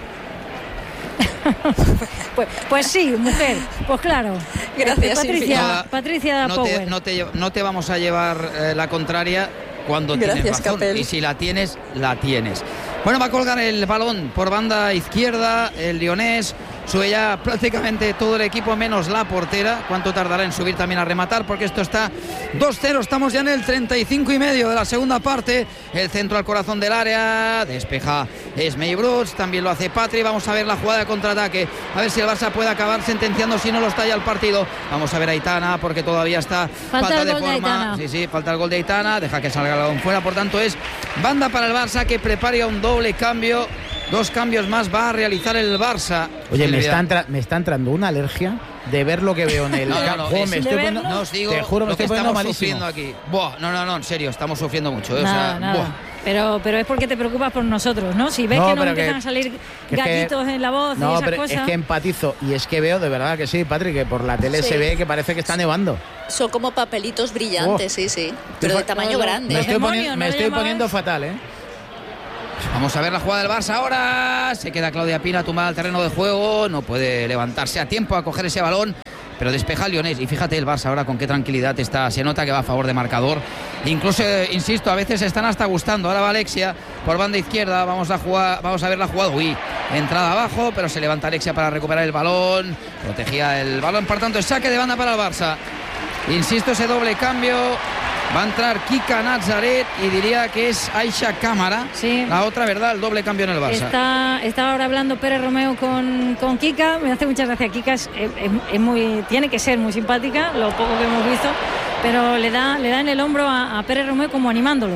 [SPEAKER 4] Pues sí, mujer, pues claro.
[SPEAKER 1] Gracias,
[SPEAKER 4] Patricia Power.
[SPEAKER 5] No te vamos a llevar la contraria cuando tienes razón. Capel. Y si la tienes, la tienes. Bueno, va a colgar el balón por banda izquierda el Leonés. Sube ya prácticamente todo el equipo menos la portera. ¿Cuánto tardará en subir también a rematar? Porque esto está 2-0. Estamos ya en el 35 y medio de la segunda parte. El centro al corazón del área. Despeja Esmei Bruts. También lo hace Patri. Vamos a ver la jugada de contraataque. A ver si el Barça puede acabar sentenciando. Si no lo está ya el partido. Vamos a ver a Aitana porque todavía está falta de forma. Sí, falta el gol de Aitana. Deja que salga el balón fuera. Por tanto es banda para el Barça, que prepara un doble cambio. 2 cambios más va a realizar el Barça.
[SPEAKER 2] Oye, me está entrando una alergia de ver lo que veo en el campo.
[SPEAKER 5] No os digo,
[SPEAKER 2] te juro, me estoy poniendo malísimo
[SPEAKER 5] aquí. Buah, no, en serio, estamos sufriendo mucho.
[SPEAKER 4] Nada.
[SPEAKER 5] Buah.
[SPEAKER 4] Pero es porque te preocupas por nosotros, ¿no? Si ves que nos empiezan a salir gallitos en la voz y esas cosas.
[SPEAKER 2] Es que empatizo y es que veo, de verdad que sí, Patrick, que por la tele se ve que parece que está nevando.
[SPEAKER 1] Son como papelitos brillantes, sí. Pero de tamaño grande.
[SPEAKER 2] Me estoy poniendo fatal, ¿eh?
[SPEAKER 5] Vamos a ver la jugada del Barça ahora. Se queda Claudia Pina tumbada al terreno de juego. No puede levantarse a tiempo a coger ese balón, pero despeja el Lyonés. Y fíjate el Barça ahora con qué tranquilidad está. Se nota que va a favor de marcador. Incluso, insisto, a veces están hasta gustando. Ahora va Alexia por banda izquierda. Vamos a ver la jugada. Uy, entrada abajo, pero se levanta Alexia para recuperar el balón. Protegía el balón. Por tanto, saque de banda para el Barça. Insisto, ese doble cambio. Va a entrar Kika Nazaret y diría que es Aisha Cámara.
[SPEAKER 4] Sí.
[SPEAKER 5] La otra, ¿verdad? El doble cambio en el Barça.
[SPEAKER 4] Está ahora hablando Pérez Romeo con Kika. Me hace mucha gracia. Kika tiene que ser muy simpática, lo poco que hemos visto, pero le da en el hombro a Pérez Romeo como animándolo.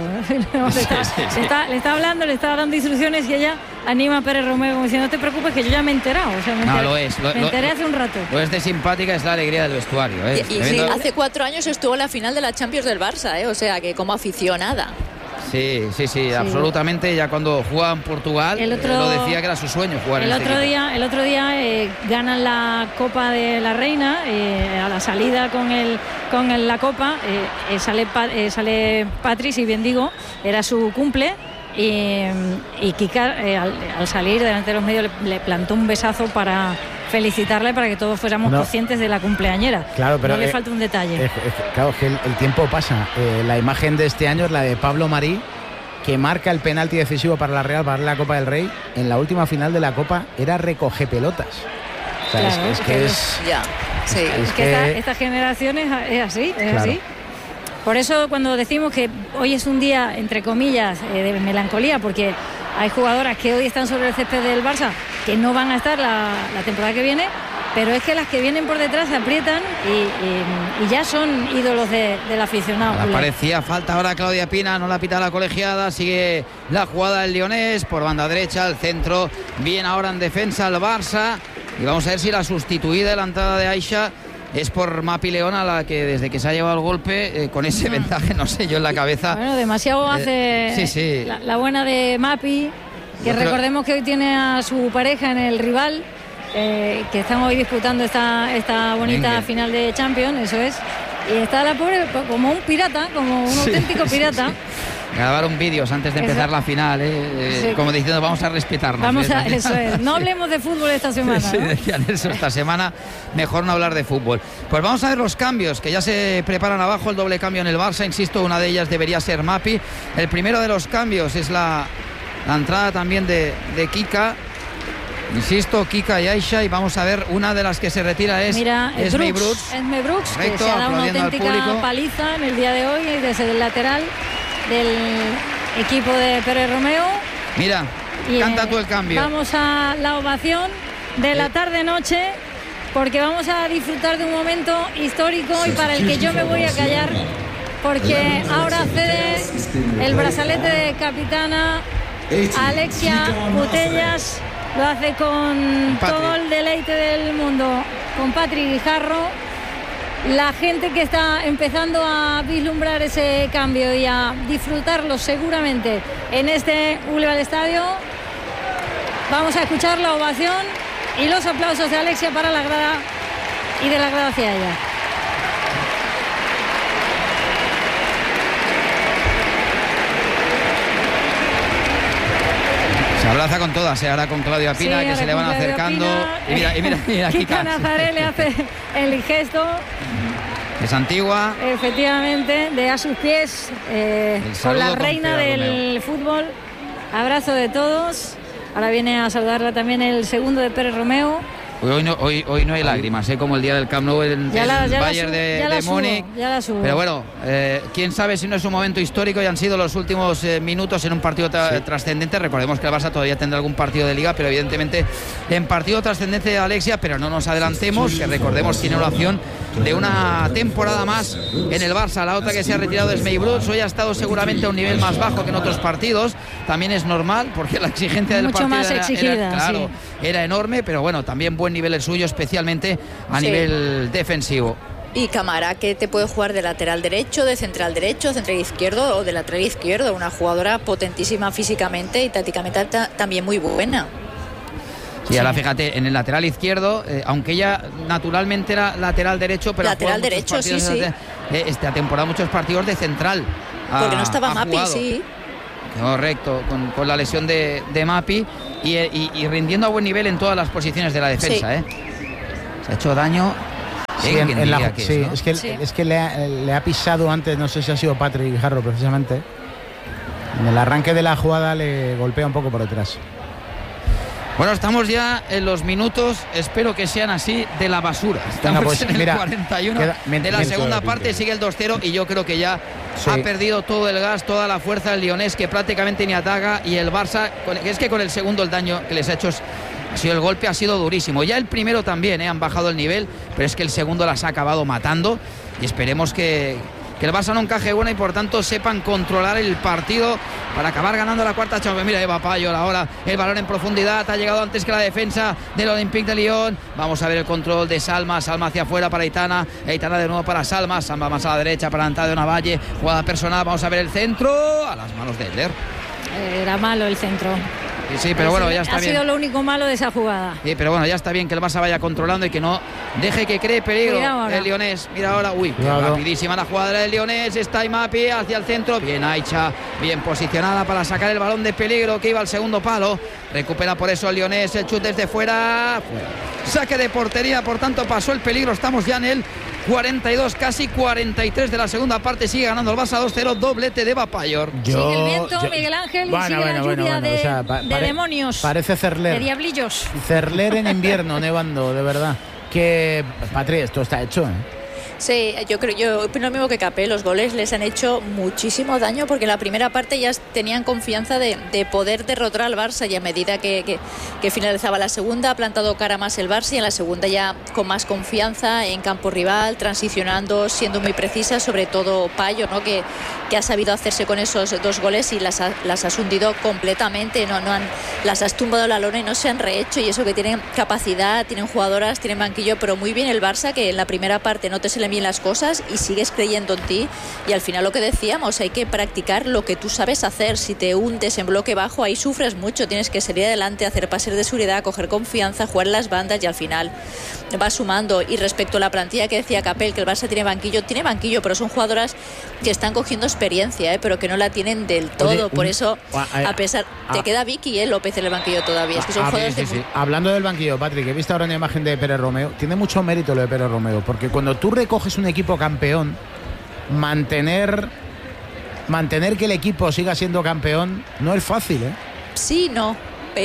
[SPEAKER 4] Le está hablando, le está dando instrucciones y ella anima a Pérez Romeo como diciendo: no te preocupes que yo ya me he enterado. O sea, me enteré hace un rato.
[SPEAKER 5] Lo es de simpática, es la alegría del vestuario.
[SPEAKER 1] Y sí, hace 4 años estuvo en la final de la Champions del Barça, o sea que como aficionada.
[SPEAKER 5] Sí, absolutamente. Ya cuando jugaba en Portugal lo decía que era su sueño jugar
[SPEAKER 4] el
[SPEAKER 5] en
[SPEAKER 4] otro día. El otro día ganan la Copa de la Reina. A la salida con la Copa sale Patri, si bien digo, era su cumple. Y Kika al salir delante de los medios le plantó un besazo para felicitarle, para que todos fuéramos conscientes de la cumpleañera.
[SPEAKER 2] Claro, pero
[SPEAKER 4] no le falta un detalle.
[SPEAKER 2] Claro, que el tiempo pasa. La imagen de este año es la de Pablo Marí, que marca el penalti decisivo para la Real, para la Copa del Rey. En la última final de la Copa era recoge pelotas. O sea,
[SPEAKER 4] claro, es que esta generación es así. Por eso cuando decimos que hoy es un día, entre comillas, de melancolía, porque hay jugadoras que hoy están sobre el césped del Barça que no van a estar la temporada que viene, pero es que las que vienen por detrás se aprietan y ya son ídolos del aficionado.
[SPEAKER 5] Parecía falta ahora Claudia Pina, no la pita la colegiada, sigue la jugada del Lyonés por banda derecha, el centro, bien ahora en defensa el Barça, y vamos a ver si la sustituida de la entrada de Aisha es por Mapi Leona, la que desde que se ha llevado el golpe con ese vendaje, no sé yo, en la cabeza.
[SPEAKER 4] Bueno, demasiado hace la buena de Mapi, que recordemos que hoy tiene a su pareja en el rival, que están hoy disputando esta bonita final de Champions, eso es. Y está la pobre como un pirata, como un auténtico pirata.
[SPEAKER 5] Grabaron vídeos antes de empezar la final, como diciendo vamos a respetarnos.
[SPEAKER 4] Eso es. No hablemos de fútbol esta semana.
[SPEAKER 5] Sí, decían eso esta semana, mejor no hablar de fútbol. Pues vamos a ver los cambios, que ya se preparan abajo, el doble cambio en el Barça, insisto, una de ellas debería ser Mapi. El primero de los cambios es la entrada también de Kika. Insisto, Kika y Aisha, y vamos a ver, una de las que se retira es Esmei Bruts.
[SPEAKER 4] Esmei Bruts, que se ha dado una auténtica paliza en el día de hoy desde el lateral del equipo de Pérez Romeo.
[SPEAKER 5] Mira, canta tú el cambio.
[SPEAKER 4] Vamos a la ovación de la tarde-noche, porque vamos a disfrutar de un momento histórico y para el que yo me voy a callar, porque ahora cede el brazalete de capitana Alexia Putellas. Lo hace con todo el deleite del mundo, con Patri Guijarro. La gente que está empezando a vislumbrar ese cambio y a disfrutarlo seguramente en este Boulevard Estadio. Vamos a escuchar la ovación y los aplausos de Alexia para la grada y de la grada hacia ella.
[SPEAKER 5] Se abraza con todas, ahora con Claudia Pina, que se le van acercando. Y mira
[SPEAKER 4] Kika Nazaret le hace el gesto.
[SPEAKER 5] Es antigua.
[SPEAKER 4] Efectivamente, de a sus pies, con la reina del fútbol. Abrazo de todos. Ahora viene a saludarla también el segundo de Pérez Romeo.
[SPEAKER 5] Hoy no hay lágrimas, como el día del Camp Nou en el Bayern de Múnich. Pero bueno, quién sabe si no es un momento histórico y han sido los últimos minutos en un partido trascendente. Recordemos que el Barça todavía tendrá algún partido de Liga, pero evidentemente en partido trascendente de Alexia. Pero no nos adelantemos, que recordemos tiene una opción de una temporada más en el Barça. La otra que se ha retirado es May Brooks. Hoy ha estado seguramente a un nivel más bajo que en otros partidos. También es normal, porque la exigencia del partido
[SPEAKER 4] más exigida,
[SPEAKER 5] era enorme, pero bueno, también buen nivel el suyo, especialmente a nivel defensivo.
[SPEAKER 1] Y Camara, que te puede jugar de lateral derecho, de central derecho, central izquierdo o de lateral izquierdo. Una jugadora potentísima físicamente y tácticamente también muy buena.
[SPEAKER 5] Sí, ahora fíjate, en el lateral izquierdo, aunque ella naturalmente era lateral derecho, pero
[SPEAKER 1] lateral derecho, sí.
[SPEAKER 5] Ha temporada muchos partidos de central.
[SPEAKER 1] Porque no estaba Mapi, sí.
[SPEAKER 5] Correcto, con la lesión de Mapi y rindiendo a buen nivel en todas las posiciones de la defensa. Se ha hecho daño.
[SPEAKER 2] Es que le ha pisado antes, no sé si ha sido Patrick Jarro precisamente. En el arranque de la jugada le golpea un poco por detrás.
[SPEAKER 5] Bueno, estamos ya en los minutos, espero que sean así, de la basura. Estamos en el 41 de la segunda parte, sigue el 2-0 y yo creo que ya ha perdido todo el gas, toda la fuerza el Lyonés, que prácticamente ni ataca, y el Barça, es que con el segundo el daño que les ha hecho el golpe ha sido durísimo. Ya el primero también, han bajado el nivel, pero es que el segundo las ha acabado matando y esperemos que el Barça no encaje buena y por tanto sepan controlar el partido para acabar ganando la cuarta Champions. Mira, Eva Payol ahora, el balón en profundidad, ha llegado antes que la defensa del Olympique de Lyon. Vamos a ver el control de Salma hacia afuera para Aitana de nuevo para Salma más a la derecha para Antadio Navalle, jugada personal, vamos a ver el centro a las manos de Edler.
[SPEAKER 4] Era malo el centro.
[SPEAKER 5] Sí, pero bueno, ya está bien.
[SPEAKER 4] Ha sido lo único malo de esa jugada.
[SPEAKER 5] Sí, pero bueno, ya está bien que el Barça vaya controlando y que no deje que cree peligro el Lyonés. Mira ahora, rapidísima la jugada del Lyonés. Está Mapi hacia el centro. Bien Aicha, bien posicionada para sacar el balón de peligro que iba al segundo palo. Recupera por eso el Lyonés, el chut desde fuera. Saque de portería, por tanto pasó el peligro. Estamos ya en el 42, casi 43 de la segunda parte. Sigue ganando el Barça 2-0, doblete de Eva Payol.
[SPEAKER 4] Sigue el viento, Miguel Ángel, y sigue la lluvia de demonios.
[SPEAKER 2] Parece Cerler.
[SPEAKER 4] De diablillos.
[SPEAKER 2] Cerler en invierno, nevando, de verdad. Que, Patri, esto está hecho,
[SPEAKER 1] Sí, yo opino lo mismo que Capé. Los goles les han hecho muchísimo daño porque en la primera parte ya tenían confianza de poder derrotar al Barça, y a medida que finalizaba la segunda ha plantado cara más el Barça, y en la segunda ya con más confianza en campo rival, transicionando, siendo muy precisa, sobre todo Payo, ¿no? que ha sabido hacerse con esos dos goles y las has hundido completamente, las has tumbado la lona y no se han rehecho, y eso que tienen capacidad, tienen jugadoras, tienen banquillo, pero muy bien el Barça, que en la primera parte no te se le bien las cosas y sigues creyendo en ti, y al final lo que decíamos, hay que practicar lo que tú sabes hacer. Si te hundes en bloque bajo, ahí sufres mucho, tienes que salir adelante, hacer pases de seguridad, coger confianza, jugar en las bandas, y al final va sumando. Y respecto a la plantilla que decía Capel, que el Barça tiene banquillo, pero son jugadoras que están cogiendo experiencia, pero que no la tienen del todo. Oye, por eso, a pesar, te queda Vicky López en el banquillo todavía. Es que son jugadores de...
[SPEAKER 2] Hablando del banquillo, Patrick, he visto ahora una imagen de Pérez Romeo. Tiene mucho mérito lo de Pérez Romeo, porque cuando tú recoges un equipo campeón, mantener que el equipo siga siendo campeón no es fácil,
[SPEAKER 1] Sí, no.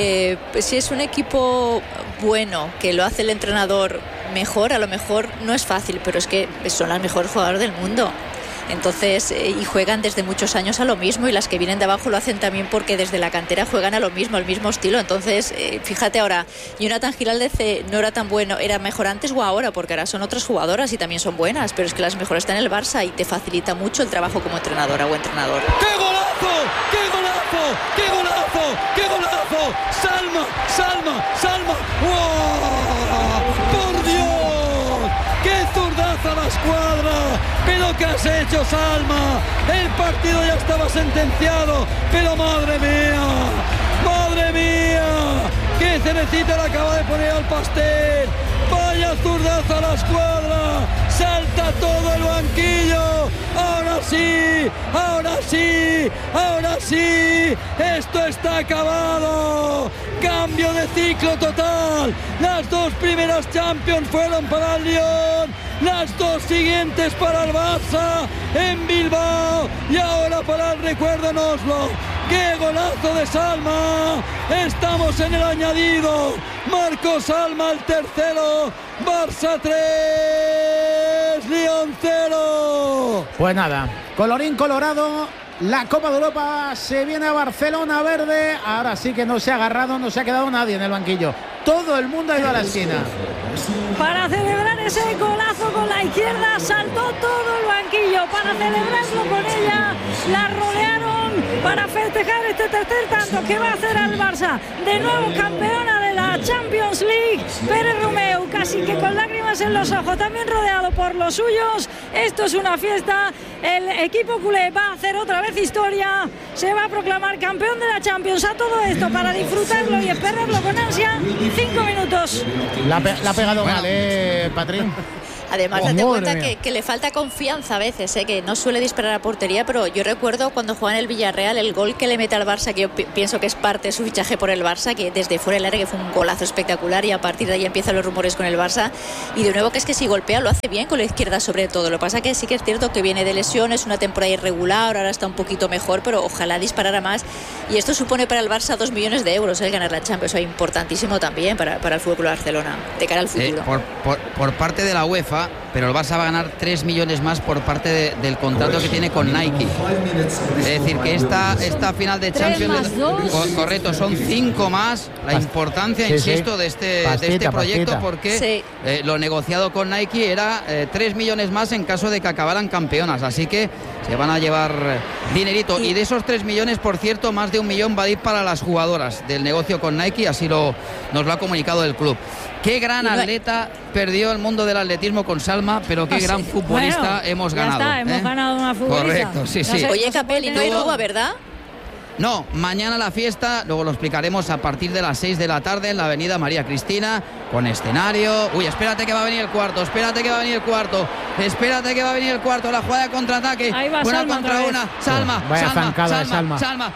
[SPEAKER 1] Si es un equipo bueno, que lo hace el entrenador mejor, a lo mejor no es fácil, pero es que son las mejores jugadoras del mundo. Entonces, y juegan desde muchos años a lo mismo, y las que vienen de abajo lo hacen también porque desde la cantera juegan a lo mismo, al mismo estilo. Entonces, fíjate ahora, Jonathan Giraldez no era tan bueno, era mejor antes o ahora, porque ahora son otras jugadoras y también son buenas, pero es que las mejores están en el Barça y te facilita mucho el trabajo como entrenadora o entrenador.
[SPEAKER 3] ¡Qué golazo! ¡Qué golazo! ¡Qué golazo! ¡Qué golazo! ¡Salma! ¡Wow! ¡Por Dios! ¡Qué zurdaza a la escuadra! ¿Pero qué has hecho, Salma? El partido ya estaba sentenciado, pero ¡madre mía! ¡Qué cerecita le acaba de poner al pastel! ¡Vaya zurdaza a la escuadra! ¡Salta todo el banquillo! ¡Ahora sí! ¡Esto está acabado! ¡Cambio de ciclo total! Las dos primeras Champions fueron para el Lyon, las dos siguientes para el Barça en Bilbao, y ahora para el recuerdo en Oslo. ¡Qué golazo de Salma! Estamos en el añadido. Marcó Salma el tercero. Barça 3, Lyon 0.
[SPEAKER 2] Pues nada, colorín colorado, la Copa de Europa se viene a Barcelona verde. Ahora sí que no se ha agarrado, no se ha quedado nadie en el banquillo. Todo el mundo ha ido a la esquina.
[SPEAKER 4] Para celebrar ese golazo con la izquierda, saltó todo el banquillo. Para celebrarlo con ella, la rodearon para festejar este tercer tanto que va a hacer al Barça. De nuevo campeona de la Champions League, Pérez Romeu, casi que con lágrimas en los ojos, también rodeado por los suyos. Esto es una fiesta. El equipo culé va a hacer otra vez historia. Se va a proclamar campeón de la Champions. A todo esto para disfrutarlo y esperarlo con ansia. 5 minutos.
[SPEAKER 2] La ha pegado mal, Patrín.
[SPEAKER 1] Además, date cuenta que le falta confianza a veces, que no suele disparar a portería, pero yo recuerdo cuando juega en el Villarreal el gol que le mete al Barça, que yo pienso que es parte de su fichaje por el Barça, que desde fuera del área, que fue un golazo espectacular, y a partir de ahí empiezan los rumores con el Barça. Y de nuevo que es que si golpea lo hace bien con la izquierda sobre todo. Lo que pasa que sí que es cierto que viene de lesiones, una temporada irregular, ahora está un poquito mejor, pero ojalá disparara más. Y esto supone para el Barça 2 millones de euros el ganar la Champions, importantísimo también para el Fútbol Barcelona de cara al futuro.
[SPEAKER 5] Por parte de la UEFA, pero el Barça va a ganar 3 millones más por parte del contrato que tiene con Nike. Es decir, que esta final de Champions, correcto, son 5 más. La importancia, insisto, de este proyecto, porque lo negociado con Nike era 3 millones más en caso de que acabaran campeonas. Así que se van a llevar dinerito. Y de esos 3 millones, por cierto, más de 1 millón va a ir para las jugadoras del negocio con Nike. Así nos lo ha comunicado el club. Qué gran atleta perdió el mundo del atletismo con Salma, pero qué gran futbolista hemos ganado.
[SPEAKER 4] Ya está, hemos ganado una futbolista.
[SPEAKER 5] Correcto, sí.
[SPEAKER 1] Oye, Capelli, no hay Rúa, ¿verdad?
[SPEAKER 5] No, mañana la fiesta, luego lo explicaremos a partir de las 6 de la tarde en la avenida María Cristina, con escenario. Uy, espérate que va a venir el cuarto, la jugada de contraataque, una
[SPEAKER 4] Salma
[SPEAKER 5] contra una, Salma,
[SPEAKER 2] vaya zancada de Salma.
[SPEAKER 5] Salma,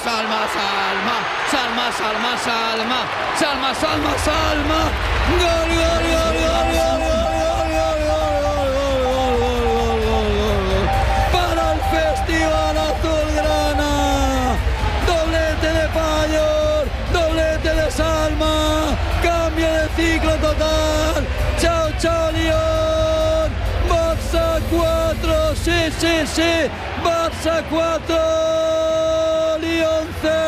[SPEAKER 3] gol para el Festival Azulgrana. Doblete de Payor, doblete de Salma, cambio de ciclo total. Chao Lyon, Barça 4, sí, Barça 4, Lyon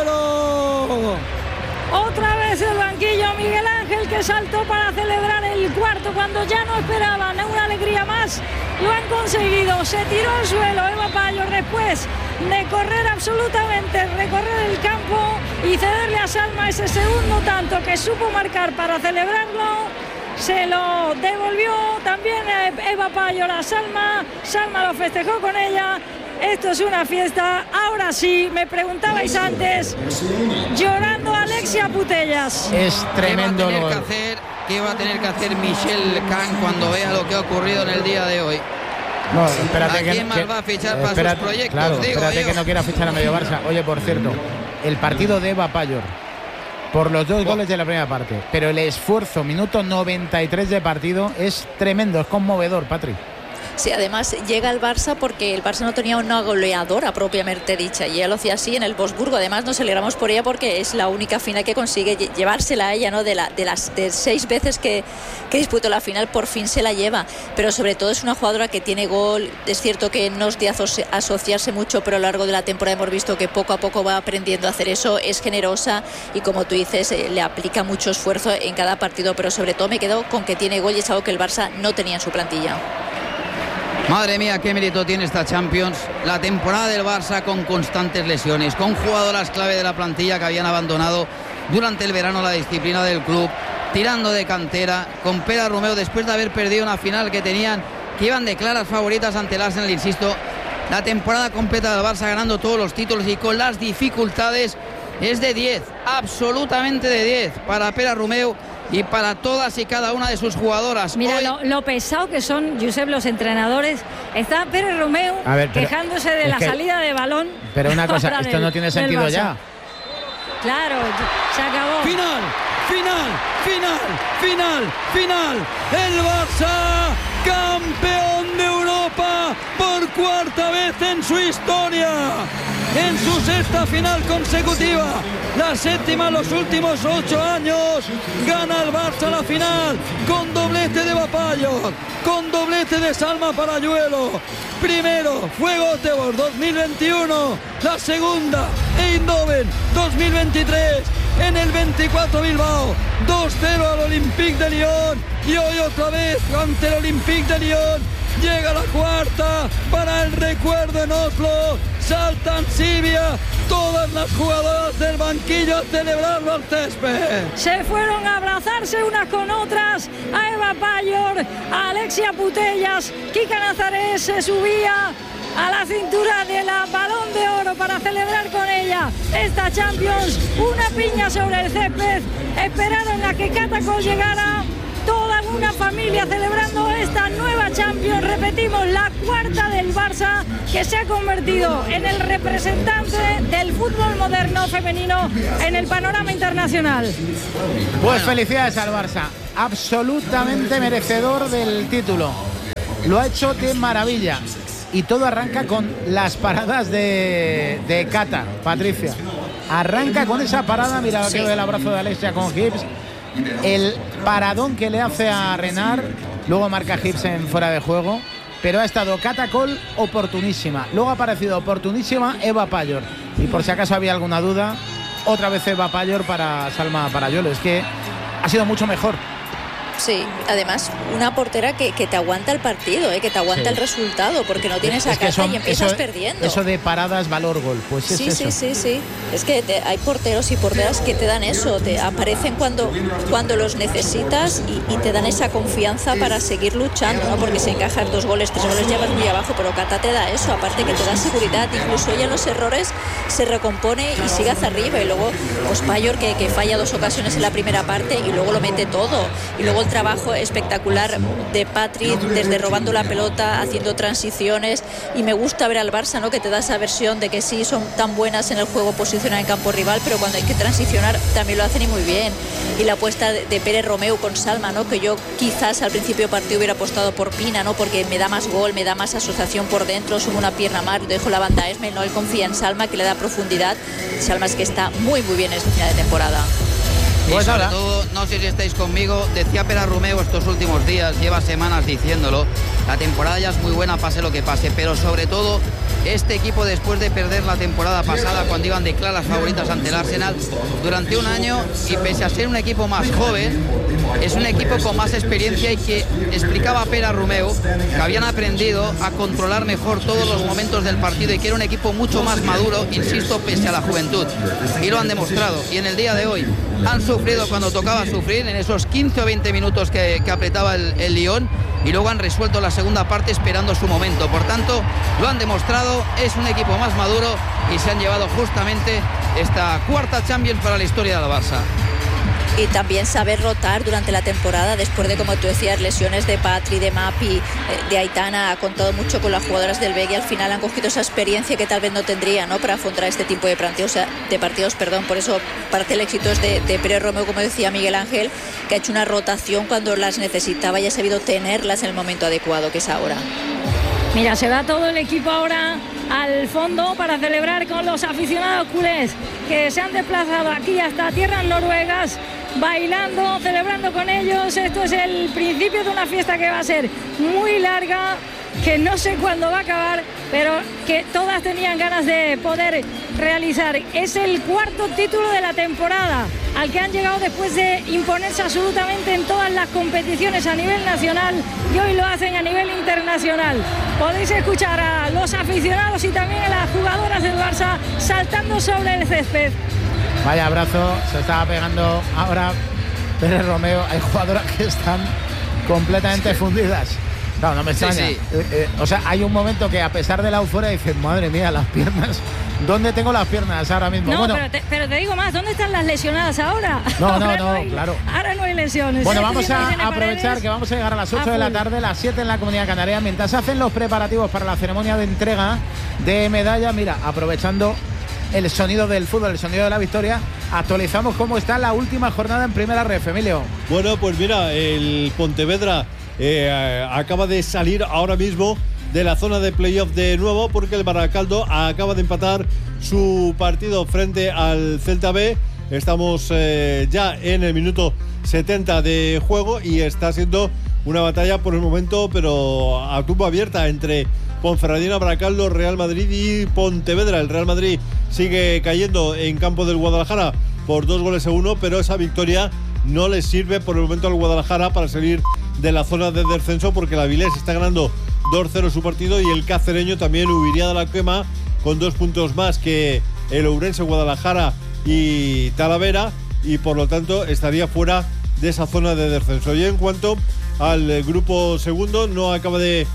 [SPEAKER 3] 0.
[SPEAKER 4] Otra vez el banquillo, Miguel Ángel, que saltó para celebrar el cuarto cuando ya no esperaban una alegría más. Lo han conseguido, se tiró al suelo Eva Payor después de correr absolutamente, recorrer el campo y cederle a Salma ese segundo tanto que supo marcar para celebrarlo. Se lo devolvió también Eva Payor a Salma. Salma lo festejó con ella. Esto es una fiesta. Ahora sí, me preguntabais antes, llorando Alexia Putellas.
[SPEAKER 2] Es tremendo.
[SPEAKER 5] ¿Qué va a tener que hacer Michelle Kahn cuando vea lo que ha ocurrido en el día de hoy?
[SPEAKER 2] No, espérate,
[SPEAKER 5] ¿A quién más va a fichar para sus proyectos?
[SPEAKER 2] Claro, espérate que no quiera fichar a medio Barça. Oye, por cierto, el partido de Eva Payor, por los 2 goles de la primera parte, pero el esfuerzo, minuto 93 de partido, es tremendo, es conmovedor, Patri.
[SPEAKER 1] Sí, además llega al Barça porque el Barça no tenía una goleadora propiamente dicha y ella lo hacía así en el Wolfsburgo. Además nos alegramos por ella porque es la única final que consigue llevársela a ella, ¿no? De las 6 veces que disputó la final, por fin se la lleva. Pero sobre todo es una jugadora que tiene gol. Es cierto que no es de asociarse mucho, pero a lo largo de la temporada hemos visto que poco a poco va aprendiendo a hacer eso. Es generosa y, como tú dices, le aplica mucho esfuerzo en cada partido, pero sobre todo me quedo con que tiene gol y es algo que el Barça no tenía en su plantilla.
[SPEAKER 5] Madre mía, qué mérito tiene esta Champions. La temporada del Barça con constantes lesiones, con jugadoras clave de la plantilla que habían abandonado durante el verano la disciplina del club, tirando de cantera, con Pérez Romeu después de haber perdido una final que iban de claras favoritas ante el Arsenal, insisto. La temporada completa del Barça ganando todos los títulos y con las dificultades es de 10, absolutamente de 10 para Pérez Romeu y para todas y cada una de sus jugadoras.
[SPEAKER 4] Mira lo pesado que son, Josep, los entrenadores. Está Pérez Romeu quejándose de la salida de balón.
[SPEAKER 2] Pero una cosa, esto no tiene sentido ya.
[SPEAKER 4] Claro, se acabó.
[SPEAKER 3] Final. El Barça, campeón de Europa por 4ª vez en su historia. en su sexta final consecutiva, la séptima en los últimos 8 años. Gana el Barça la final con doblete de Bapallo, con doblete de Salma Parayuelo. Primero fue Göteborg 2021, la segunda Eindhoven 2023, en el 24 Bilbao 2-0 al Olympique de Lyon, y hoy otra vez ante el Olympique de Lyon. Llega la cuarta para el recuerdo en Oslo. Saltan Sibia, todas las jugadoras del banquillo a celebrarlo al césped.
[SPEAKER 4] Se fueron a abrazarse unas con otras, a Eva Payor, a Alexia Putellas. Kika Nazaret se subía a la cintura de la Balón de Oro para celebrar con ella esta Champions. Una piña sobre el césped, esperaron a que Catacol llegara. Toda una familia celebrando esta nueva Champions. Repetimos, la cuarta del Barça, que se ha convertido en el representante del fútbol moderno femenino en el panorama internacional.
[SPEAKER 2] Pues felicidades al Barça, absolutamente merecedor del título. Lo ha hecho de maravilla. Y todo arranca con las paradas de Cata, Patricia. Arranca con esa parada, mira que el abrazo de Alexia con Gibbs. El paradón que le hace a Renard, luego marca Gibbs en fuera de juego, pero ha estado Catacol oportunísima, luego ha aparecido oportunísima Eva Payor, y por si acaso había alguna duda, otra vez Eva Payor para Salma Parayuelo. Es que ha sido mucho mejor.
[SPEAKER 1] Sí, además una portera que te aguanta el partido, que te aguanta el resultado, porque no tienes a Cata y empiezas perdiendo.
[SPEAKER 2] Eso de paradas, valor gol, pues es eso.
[SPEAKER 1] Sí. Es que hay porteros y porteras que te dan eso, te aparecen cuando los necesitas y te dan esa confianza para seguir luchando, ¿no? Porque si encajas 2 goles, 3 goles ya vas muy abajo, pero Cata te da eso, aparte que te da seguridad, incluso ella en los errores se recompone y sigue hacia arriba, y luego pues Payor que falla 2 ocasiones en la primera parte y luego lo mete todo, y luego el trabajo espectacular de Patri desde robando la pelota, haciendo transiciones, y me gusta ver al Barça, ¿no? Que te da esa versión de que sí son tan buenas en el juego posicional en campo rival, pero cuando hay que transicionar también lo hacen y muy bien. Y la apuesta de Pérez Romeu con Salma, ¿no? Que yo quizás al principio del partido hubiera apostado por Pina, ¿no? Porque me da más gol, me da más asociación por dentro, subo una pierna más, dejo la banda a Esme, ¿no? Él confía en Salma, que le da profundidad. Salma es que está muy bien en esta final de temporada.
[SPEAKER 5] Y sobre todo, no sé si estáis conmigo, decía Pera Romeu estos últimos días, lleva semanas diciéndolo, la temporada ya es muy buena, pase lo que pase, pero sobre todo este equipo, después de perder la temporada pasada cuando iban de claras favoritas ante el Arsenal durante un año, y pese a ser un equipo más joven, es un equipo con más experiencia, y que explicaba Pera Romeu que habían aprendido a controlar mejor todos los momentos del partido y que era un equipo mucho más maduro, insisto, pese a la juventud, y lo han demostrado. Y en el día de hoy han sufrido cuando tocaba sufrir, en esos 15 o 20 minutos que apretaba el Lyon, y luego han resuelto la segunda parte esperando su momento. Por tanto, lo han demostrado, es un equipo más maduro y se han llevado justamente esta cuarta Champions para la historia del Barça.
[SPEAKER 1] Y también saber rotar durante la temporada, después de, como tú decías, lesiones de Patri, de Mapi, de Aitana. Ha contado mucho con las jugadoras del BEG y al final han cogido esa experiencia que tal vez no tendría, ¿no? Para afrontar este tipo de partidos, Por eso parte el éxito es de Pérez Romeu, como decía Miguel Ángel, que ha hecho una rotación cuando las necesitaba y ha sabido tenerlas en el momento adecuado, que es ahora.
[SPEAKER 4] Mira, se va todo el equipo ahora al fondo para celebrar con los aficionados culés que se han desplazado aquí hasta tierras noruegas, bailando, celebrando con ellos. Esto es el principio de una fiesta que va a ser muy larga, que no sé cuándo va a acabar, pero que todas tenían ganas de poder realizar. Es el cuarto título de la temporada al que han llegado después de imponerse absolutamente en todas las competiciones a nivel nacional, y hoy lo hacen a nivel internacional. Podéis escuchar a los aficionados y también a las jugadoras del Barça saltando sobre el césped.
[SPEAKER 2] Vaya abrazo, se estaba pegando ahora Pérez Romeu. Hay jugadoras que están completamente fundidas. Claro, no me extraña. Sí. O sea, hay un momento que a pesar de la euforia dices, madre mía, las piernas. ¿Dónde tengo las piernas ahora mismo?
[SPEAKER 4] No,
[SPEAKER 2] bueno,
[SPEAKER 4] pero te digo más, ¿dónde están las lesionadas ahora?
[SPEAKER 2] No, claro.
[SPEAKER 4] Ahora no hay lesiones.
[SPEAKER 2] Bueno, vamos a aprovechar que vamos a llegar a las 8 de la tarde, las 7 en la Comunidad Canaria, mientras hacen los preparativos para la ceremonia de entrega de medalla. Mira, aprovechando el sonido del fútbol, el sonido de la victoria, actualizamos cómo está la última jornada en Primera Ref, Emilio.
[SPEAKER 6] Bueno, pues mira, el Pontevedra acaba de salir ahora mismo de la zona de playoff de nuevo, porque el Baracaldo acaba de empatar su partido frente al Celta B. Estamos ya en el minuto 70 de juego y está siendo una batalla por el momento, pero a tumba abierta, entre Ponferradina, Baracaldo, Real Madrid y Pontevedra. El Real Madrid sigue cayendo en campo del Guadalajara por 2-1, pero esa victoria no le sirve por el momento al Guadalajara para salir de la zona de descenso, porque el Avilés está ganando 2-0 su partido y el cacereño también huiría de la quema con 2 puntos más que el Ourense, Guadalajara y Talavera, y por lo tanto estaría fuera de esa zona de descenso. Y en cuanto al grupo segundo, no acaba de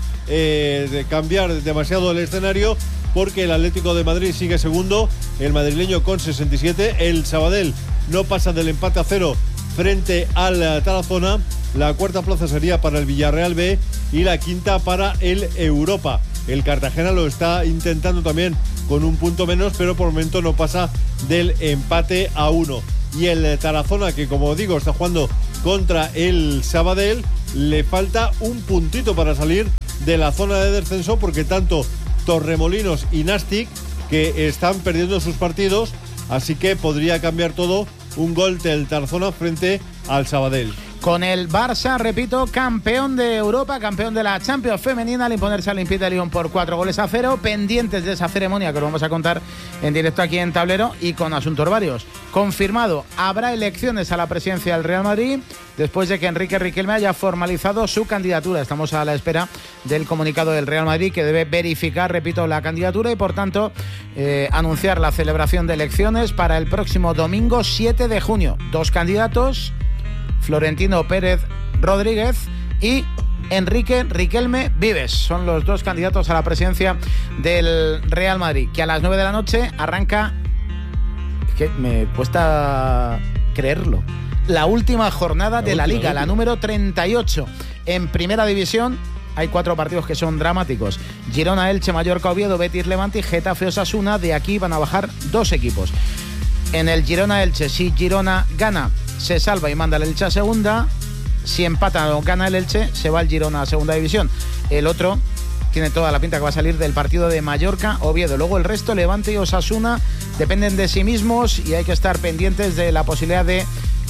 [SPEAKER 6] cambiar demasiado el escenario, porque el Atlético de Madrid sigue segundo, el madrileño con 67, el Sabadell no pasa del empate a 0 frente al Tarazona, la cuarta plaza sería para el Villarreal B y la quinta para el Europa. El Cartagena lo está intentando también con un punto menos, pero por el momento no pasa del empate a 1. Y el Tarazona, que como digo está jugando contra el Sabadell, le falta un puntito para salir de la zona de descenso, porque tanto Torremolinos y Nastic que están perdiendo sus partidos, así que podría cambiar todo un gol del Tarazona frente al Sabadell.
[SPEAKER 2] Con el Barça, repito, campeón de Europa, campeón de la Champions femenina, al imponerse al Olympique de Lyon por 4-0, pendientes de esa ceremonia que lo vamos a contar en directo aquí en Tablero y con asuntos varios. Confirmado, habrá elecciones a la presidencia del Real Madrid después de que Enrique Riquelme haya formalizado su candidatura. Estamos a la espera del comunicado del Real Madrid, que debe verificar, repito, la candidatura y por tanto anunciar la celebración de elecciones para el próximo domingo 7 de junio. 2 candidatos: Florentino Pérez Rodríguez y Enrique Riquelme Vives. Son los 2 candidatos a la presidencia del Real Madrid, que a las 9 de la noche arranca, es que me cuesta creerlo, la última jornada de la Liga, la número 38. En Primera División hay 4 partidos que son dramáticos: Girona, Elche, Mallorca, Oviedo, Betis, Levante y Getafe, Osasuna. De aquí van a bajar 2 equipos. En el Girona-Elche, si Girona gana, se salva y manda el Elche a segunda. Si empata o gana el Elche, se va el Girona a segunda división. El otro tiene toda la pinta que va a salir del partido de Mallorca, Oviedo. Luego el resto, Levante y Osasuna, dependen de sí mismos y hay que estar pendientes de la posibilidad de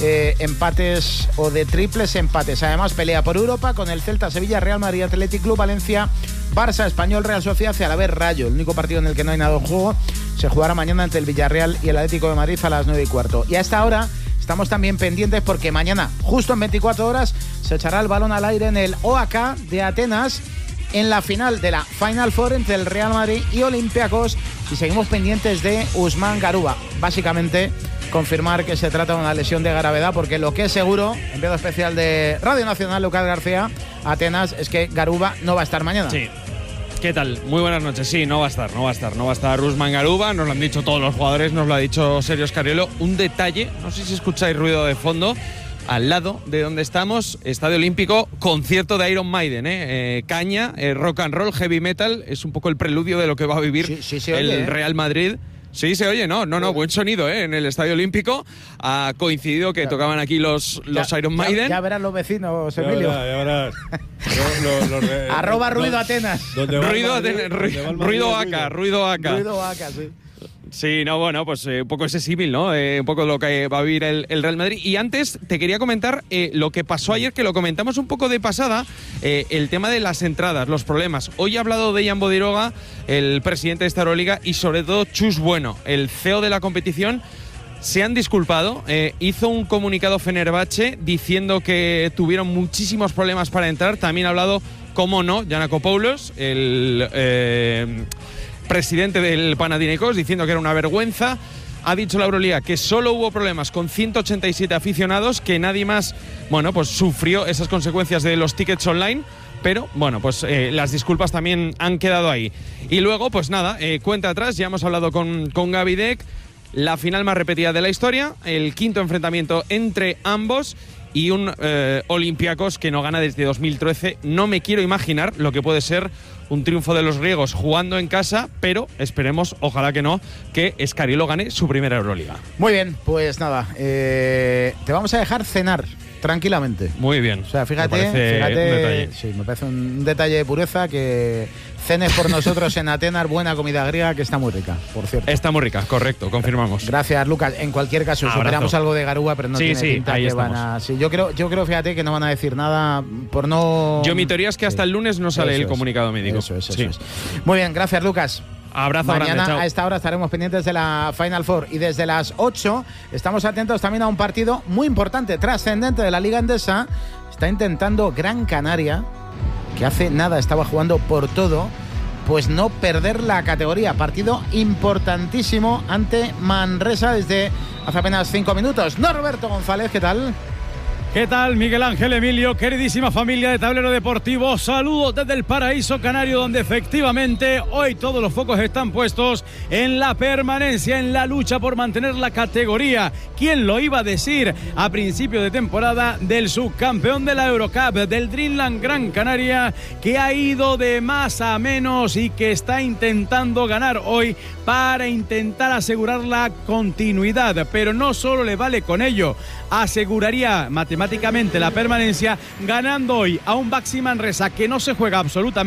[SPEAKER 2] empates o de triples empates. Además, pelea por Europa con el Celta, Sevilla, Real Madrid, Athletic Club, Valencia, Barça, Español, Real Sociedad y a la vez Rayo. El único partido en el que no hay nada en juego se jugará mañana entre el Villarreal y el Atlético de Madrid a las 9:15. Y a esta hora estamos también pendientes porque mañana, justo en 24 horas, se echará el balón al aire en el OAK de Atenas, en la final de la Final Four entre el Real Madrid y Olympiacos, y seguimos pendientes de Usman Garuba. Básicamente, confirmar que se trata de una lesión de gravedad, porque lo que es seguro, enviado especial de Radio Nacional, Lucas García, Atenas, es que Garuba no va a estar mañana.
[SPEAKER 8] Sí. ¿Qué tal? Muy buenas noches. Sí, no va a estar Usman Garuba, nos lo han dicho todos los jugadores, nos lo ha dicho Sergio Scariolo. Un detalle, no sé si escucháis ruido de fondo, al lado de donde estamos, Estadio Olímpico, concierto de Iron Maiden, caña, rock and roll, heavy metal, es un poco el preludio de lo que va a vivir el Real Madrid. Sí, se oye, no, buen sonido, en el Estadio Olímpico. Ha coincidido que tocaban aquí los Iron Maiden.
[SPEAKER 2] Ya verán los vecinos, Emilio.
[SPEAKER 6] Ya verás.
[SPEAKER 2] @ ruido Atenas.
[SPEAKER 8] Ruido acá,
[SPEAKER 2] sí.
[SPEAKER 8] Sí, no, bueno, pues un poco ese símil, ¿no? Un poco lo que va a vivir el Real Madrid. Y antes te quería comentar lo que pasó ayer, que lo comentamos un poco de pasada, el tema de las entradas, los problemas. Hoy ha hablado Dejan Bodiroga, el presidente de esta Euroliga, y sobre todo Chus Bueno, el CEO de la competición. Se han disculpado, hizo un comunicado Fenerbahce diciendo que tuvieron muchísimos problemas para entrar. También ha hablado, cómo no, Giannakopoulos, el presidente del Panathinaikos, diciendo que era una vergüenza. Ha dicho la Euroliga que solo hubo problemas con 187 aficionados, que nadie más, bueno, pues sufrió esas consecuencias de los tickets online. Pero, bueno, pues las disculpas también han quedado ahí. Y luego, pues nada, cuenta atrás, ya hemos hablado con Gaby Deck, la final más repetida de la historia, el 5.º enfrentamiento entre ambos y un Olympiacos que no gana desde 2013. No me quiero imaginar lo que puede ser un triunfo de los griegos jugando en casa, pero esperemos, ojalá que no, que Scariolo gane su primera Euroliga.
[SPEAKER 2] Muy bien, pues nada, te vamos a dejar cenar tranquilamente.
[SPEAKER 8] Muy bien.
[SPEAKER 2] O sea, fíjate,
[SPEAKER 8] un detalle.
[SPEAKER 2] Sí, me parece un detalle de pureza que cenes por nosotros en Atenas, buena comida griega que está muy rica, por cierto.
[SPEAKER 8] Está muy rica, correcto, confirmamos.
[SPEAKER 2] Gracias, Lucas. En cualquier caso, superamos algo de Garúa, pero no tiene pinta que
[SPEAKER 8] estamos.
[SPEAKER 2] van a... Sí, yo creo, fíjate, que no van a decir nada por no...
[SPEAKER 8] Mi teoría es que hasta el lunes no sale el comunicado médico.
[SPEAKER 2] Eso es. Muy bien, gracias, Lucas.
[SPEAKER 8] Abrazo
[SPEAKER 2] Mañana
[SPEAKER 8] grande, chao.
[SPEAKER 2] A esta hora estaremos pendientes de la Final Four y desde las 8 estamos atentos también a un partido muy importante, trascendente de la Liga Endesa. Está intentando Gran Canaria, que hace nada estaba jugando por todo, pues no perder la categoría. Partido importantísimo ante Manresa desde hace apenas 5 minutos. Norberto González, ¿qué tal?
[SPEAKER 9] ¿Qué tal, Miguel Ángel, Emilio? Queridísima familia de Tablero Deportivo, saludos desde el paraíso canario, donde efectivamente hoy todos los focos están puestos en la permanencia, en la lucha por mantener la categoría. ¿Quién lo iba a decir a principio de temporada del subcampeón de la Eurocup, del Dreamland Gran Canaria, que ha ido de más a menos y que está intentando ganar hoy para intentar asegurar la continuidad? Pero no solo le vale con ello, aseguraría matemáticamente la permanencia ganando hoy a un Baxi Manresa que no se juega absolutamente